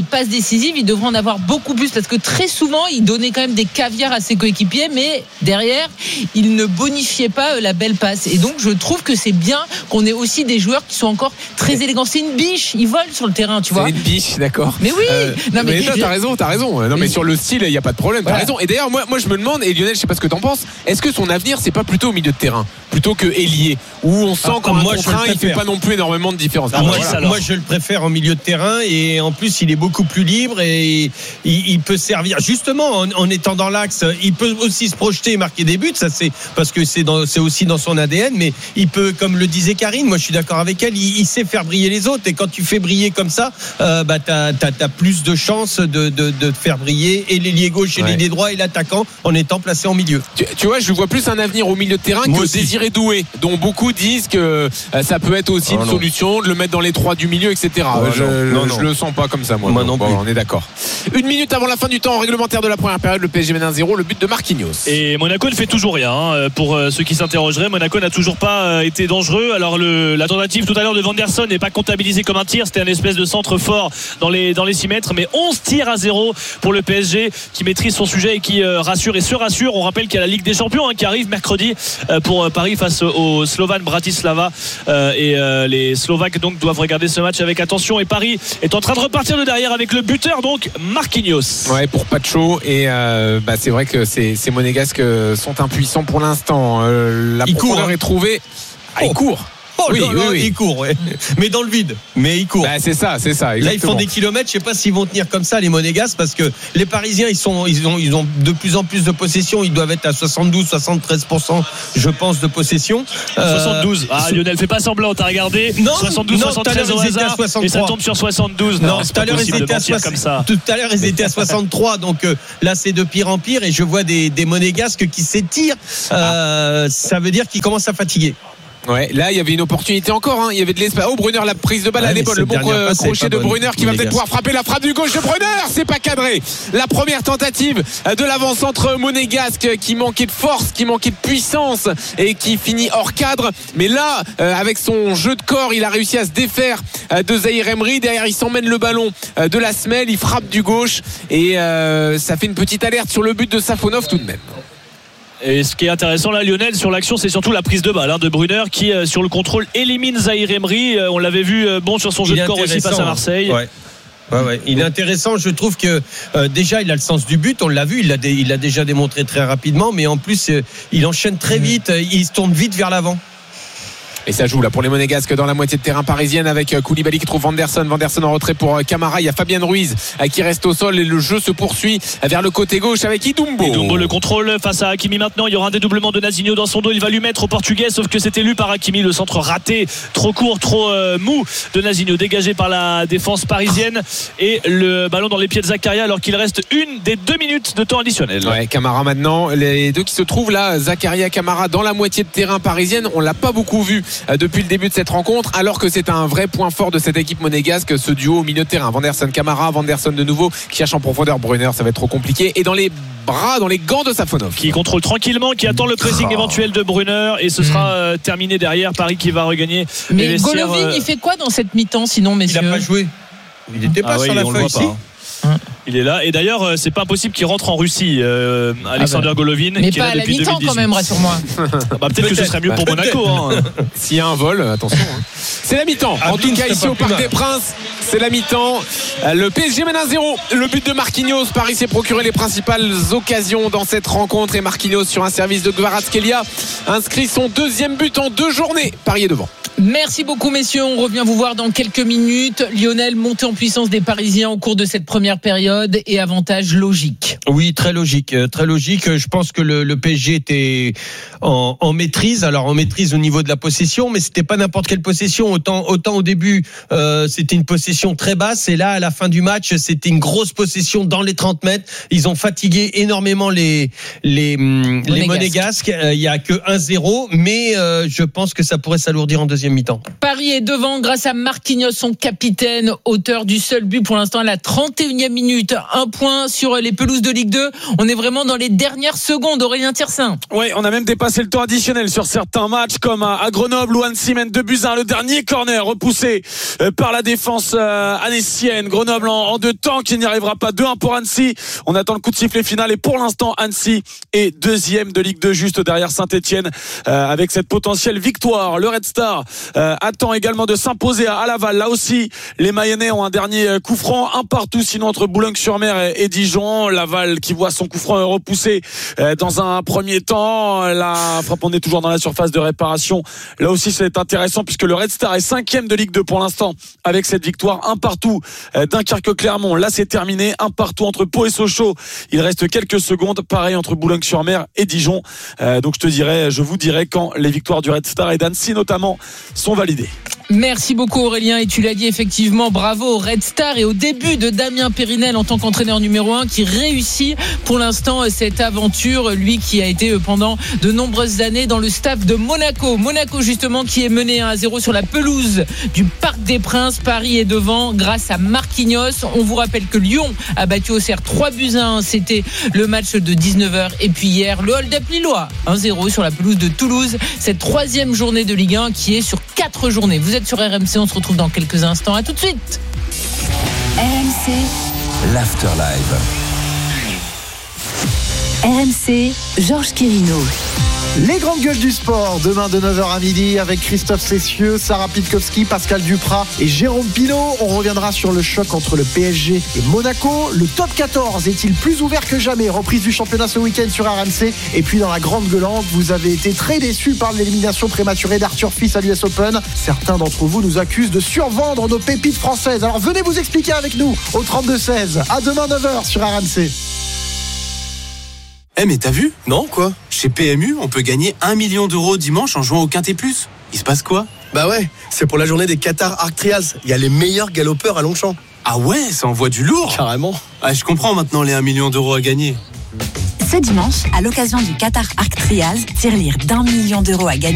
décisives, il devrait en avoir beaucoup plus parce que très souvent, il donnait quand même des caviars à ses coéquipiers, mais derrière, il ne bonifiait pas la belle passe. Et donc, je trouve que c'est bien qu'on ait aussi des joueurs qui sont encore très élégants. C'est une biche, ils volent sur le terrain, tu vois. C'est une biche, d'accord. Mais oui. Euh, non, mais mais non, je... t'as raison, t'as raison. Non, mais sur le style, il n'y a pas de problème. T'as voilà. raison. Et d'ailleurs, moi, moi, je me demande, et Lionel, je sais pas ce que t'en penses, est-ce que son avenir, c'est pas plutôt au milieu de terrain, plutôt que ailier, où on sent ah, qu'en un moi, contre un, il fait pas non plus énormément de différence. Ah, moi, voilà. moi, je le préfère en milieu de terrain et en plus, il est beaucoup plus libre et il, il peut servir justement en, en étant dans l'axe. Il peut aussi se projeter et marquer des buts. Ça, c'est parce que c'est, dans, c'est aussi dans son A D N. Mais il peut, comme le disait Karine, moi, je suis d'accord avec elle. Il, il sait faire briller les autres. Et quand tu fais briller comme ça, euh, bah, t'as, t'as, t'as plus de chances de, de, de faire briller et l'ailier gauche et ouais. l'ailier droit et l'attaquant en étant placé en milieu. Tu, tu vois, je vois plus un avenir au milieu de terrain moi que aussi. Désiré Doué, dont beaucoup disent que euh, ça peut être aussi oh, une non. solution de le mettre dans les trois du milieu, et cetera. Oh, je, non, non. je le sens pas comme ça, moi. Moi non, non bon, on est d'accord. Une minute avant la fin du temps réglementaire de la première période, le P S G mène un zéro, le but de Marquinhos. Et Monaco ne fait toujours rien. Hein. Pour ceux qui s'interrogeraient, Monaco n'a toujours pas été dangereux. Alors le, la tentative tout à l'heure de Vanderson n'est pas comptabilisée comme un tir, c'était un espèce de centre fort dans les, dans les six mètres, mais onze tirs à zéro pour le P S G qui maîtrise son sujet et qui euh, rassure et se rassure. On rappelle qu'il y a la Ligue des Champions hein, qui arrive mercredi euh, pour euh, Paris face au Slovan Bratislava euh, et euh, les Slovaques donc doivent regarder ce match avec attention et Paris est en train de repartir de derrière avec le buteur donc Marquinhos. Ouais, pour Pacho et euh, bah, c'est vrai que ces, ces Monégasques sont impuissants pour l'instant. Euh, la il profondeur court, est trouvée. Ah, oh. Il court. Oh, oui, non, non, oui, oui. Il court, ouais. Mais dans le vide. Mais il court. Bah, c'est ça, c'est ça. Exactement. Là, ils font des kilomètres. Je sais pas s'ils vont tenir comme ça les Monégasques parce que les Parisiens, ils sont, ils ont, ils ont de plus en plus de possession. Ils doivent être à soixante-douze, soixante-treize pour cent, je pense, de possession. soixante-douze. Ah, so... Lionel, fais pas semblant. T'as regardé. Non, soixante-douze, non, soixante-treize au hasard. Et ça tombe sur soixante-douze. Non, non tout à l'heure, ils étaient à soixante. Tout à l'heure, ils étaient à soixante-trois. Donc euh, là, c'est de pire en pire. Et je vois des, des Monégasques qui s'étirent. Euh, ça veut dire qu'ils commencent à fatiguer. Ouais, là il y avait une opportunité encore, hein. Il y avait de l'espace. Oh, Brunner, la prise de balle, ouais, elle est bonne. Le bon passe, crochet de Brunner qui va peut-être pouvoir frapper la frappe du gauche de Brunner. C'est pas cadré. La première tentative de l'avant-centre monégasque qui manquait de force, qui manquait de puissance et qui finit hors cadre. Mais là, euh, avec son jeu de corps, il a réussi à se défaire euh, de Zahir Emery. Derrière, il s'emmène le ballon euh, de la semelle, il frappe du gauche et euh, ça fait une petite alerte sur le but de Safonov tout de même. Et ce qui est intéressant là, Lionel, sur l'action, c'est surtout la prise de balle hein, de Brunner qui, euh, sur le contrôle, élimine Zahir Emery. Euh, on l'avait vu euh, bon sur son jeu de corps aussi face à Marseille. Ouais. Ouais, ouais. Il est intéressant, je trouve que euh, déjà il a le sens du but, on l'a vu, il l'a, dé, il l'a déjà démontré très rapidement, mais en plus euh, il enchaîne très vite, euh, il se tourne vite vers l'avant. Et ça joue là pour les Monégasques dans la moitié de terrain parisienne avec Koulibaly qui trouve Vanderson. Vanderson en retrait pour Camara. Il y a Fabien Ruiz qui reste au sol et le jeu se poursuit vers le côté gauche avec Idumbo. Idumbo le contrôle face à Hakimi maintenant. Il y aura un dédoublement de Nazinho dans son dos. Il va lui mettre au Portugais, sauf que c'était lu par Hakimi. Le centre raté, trop court, trop euh, mou de Nazinho, dégagé par la défense parisienne. Et le ballon dans les pieds de Zakaria alors qu'il reste une des deux minutes de temps additionnel. Ouais, Camara maintenant. Les deux qui se trouvent là, Zakaria, Camara dans la moitié de terrain parisienne. On l'a pas beaucoup vu depuis le début de cette rencontre, alors que c'est un vrai point fort de cette équipe monégasque, ce duo au milieu de terrain. Vanderson, Camara, Vanderson de nouveau qui cherche en profondeur Brunner, ça va être trop compliqué. Et dans les bras, dans les gants de Safonov, qui contrôle tranquillement, qui attend le pressing oh. éventuel de Brunner, et ce sera euh, terminé derrière. Paris qui va regagner. Mais Golovin, euh... il fait quoi dans cette mi-temps sinon, messieurs? Il n'a pas joué. Il n'était pas ah sur oui, la feuille ici. Il est là et d'ailleurs c'est pas impossible qu'il rentre en Russie euh, Alexander ah bah. Golovin mais qui pas est là à la depuis mi-temps quand même, rassure-moi. bah, peut-être, peut-être que ce serait mieux pour Monaco hein. S'il y a un vol, attention hein. C'est la mi-temps en tout cas ici au Parc des Princes. C'est la mi-temps. Le P S G mène un zéro. Le but de Marquinhos. Paris s'est procuré les principales occasions dans cette rencontre et Marquinhos sur un service de Kvaratskhelia inscrit son deuxième but en deux journées. Paris est devant. Merci beaucoup messieurs, on revient vous voir dans quelques minutes. Lionel, montée en puissance des Parisiens au cours de cette première période et avantage logique. Oui, très logique, très logique. Je pense que le, le P S G était en, en maîtrise, alors en maîtrise au niveau de la possession, mais c'était pas n'importe quelle possession. Autant, autant au début, euh, c'était une possession très basse, et là à la fin du match, c'était une grosse possession dans les trente mètres. Ils ont fatigué énormément les les Monégasques. les Monégasques. Il y a que un zéro, mais euh, je pense que ça pourrait s'alourdir en deuxième mi-temps. Paris est devant grâce à Marquinhos, son capitaine, auteur du seul but pour l'instant à la trente et unième minute. buts, un point sur les pelouses de Ligue deux. On est vraiment dans les dernières secondes. Aurélien Tiersin. Oui, on a même dépassé le temps additionnel sur certains matchs comme à Grenoble où Annecy mène deux buts à un. Le dernier corner repoussé par la défense annécienne. Grenoble en deux temps qui n'y arrivera pas. deux un pour Annecy. On attend le coup de sifflet final et pour l'instant Annecy est deuxième de Ligue deux juste derrière Saint-Etienne avec cette potentielle victoire. Le Red Star attend également de s'imposer à Laval. Là aussi les Mayennais ont un dernier coup franc, un partout sinon entre Boulogne-sur-Mer et Dijon. Laval qui voit son coup franc repoussé dans un premier temps. La frappe, on est toujours dans la surface de réparation. Là aussi c'est intéressant puisque le Red Star est cinquième de Ligue deux pour l'instant avec cette victoire. Un partout Dunkerque-Clermont. Là c'est terminé. Un partout entre Pau et Sochaux. Il reste quelques secondes. Pareil entre Boulogne-sur-Mer et Dijon. Euh, donc je te dirai, je vous dirai quand les victoires du Red Star et d'Annecy notamment sont validées. Merci beaucoup Aurélien, et tu l'as dit effectivement, bravo au Red Star et au début de Damien Périnel en tant qu'entraîneur numéro un qui réussit pour l'instant cette aventure, lui qui a été pendant de nombreuses années dans le staff de Monaco. Monaco justement qui est mené un à zéro sur la pelouse du Parc des Princes. Paris est devant grâce à Marquinhos. On vous rappelle que Lyon a battu Auxerre trois buts à un, c'était le match de dix-neuf heures, et puis hier le hold-up lillois un zéro sur la pelouse de Toulouse. Cette troisième journée de Ligue un qui est sur quatre journées. Vous êtes sur R M C, on se retrouve dans quelques instants. À tout de suite. R M C, l'Afterlife. R M C, Georges Quirino. Les grandes gueules du sport, demain de neuf heures à midi avec Christophe Cessieux, Sarah Pitkowski, Pascal Duprat et Jérôme Pinault. On reviendra sur le choc entre le P S G et Monaco. Le top quatorze est-il plus ouvert que jamais? Reprise du championnat ce week-end sur R M C. Et puis dans la grande gueulante, vous avez été très déçus par l'élimination prématurée d'Arthur Fils à l'U S Open. Certains d'entre vous nous accusent de survendre nos pépites françaises. Alors venez vous expliquer avec nous au trente-deux seize. À demain neuf heures sur R M C. Eh mais t'as vu? Non, quoi? Chez P M U, on peut gagner un million d'euros dimanche en jouant au Quintet Plus. Il se passe quoi? Bah ouais, c'est pour la journée des Qatar Arc Trials. Il y a les meilleurs galopeurs à Longchamp. Ah ouais, ça envoie du lourd. Carrément. Ah, je comprends maintenant les un million d'euros à gagner. Ce dimanche, à l'occasion du Qatar Arc Trials, tirelire d'un million d'euros à gagner.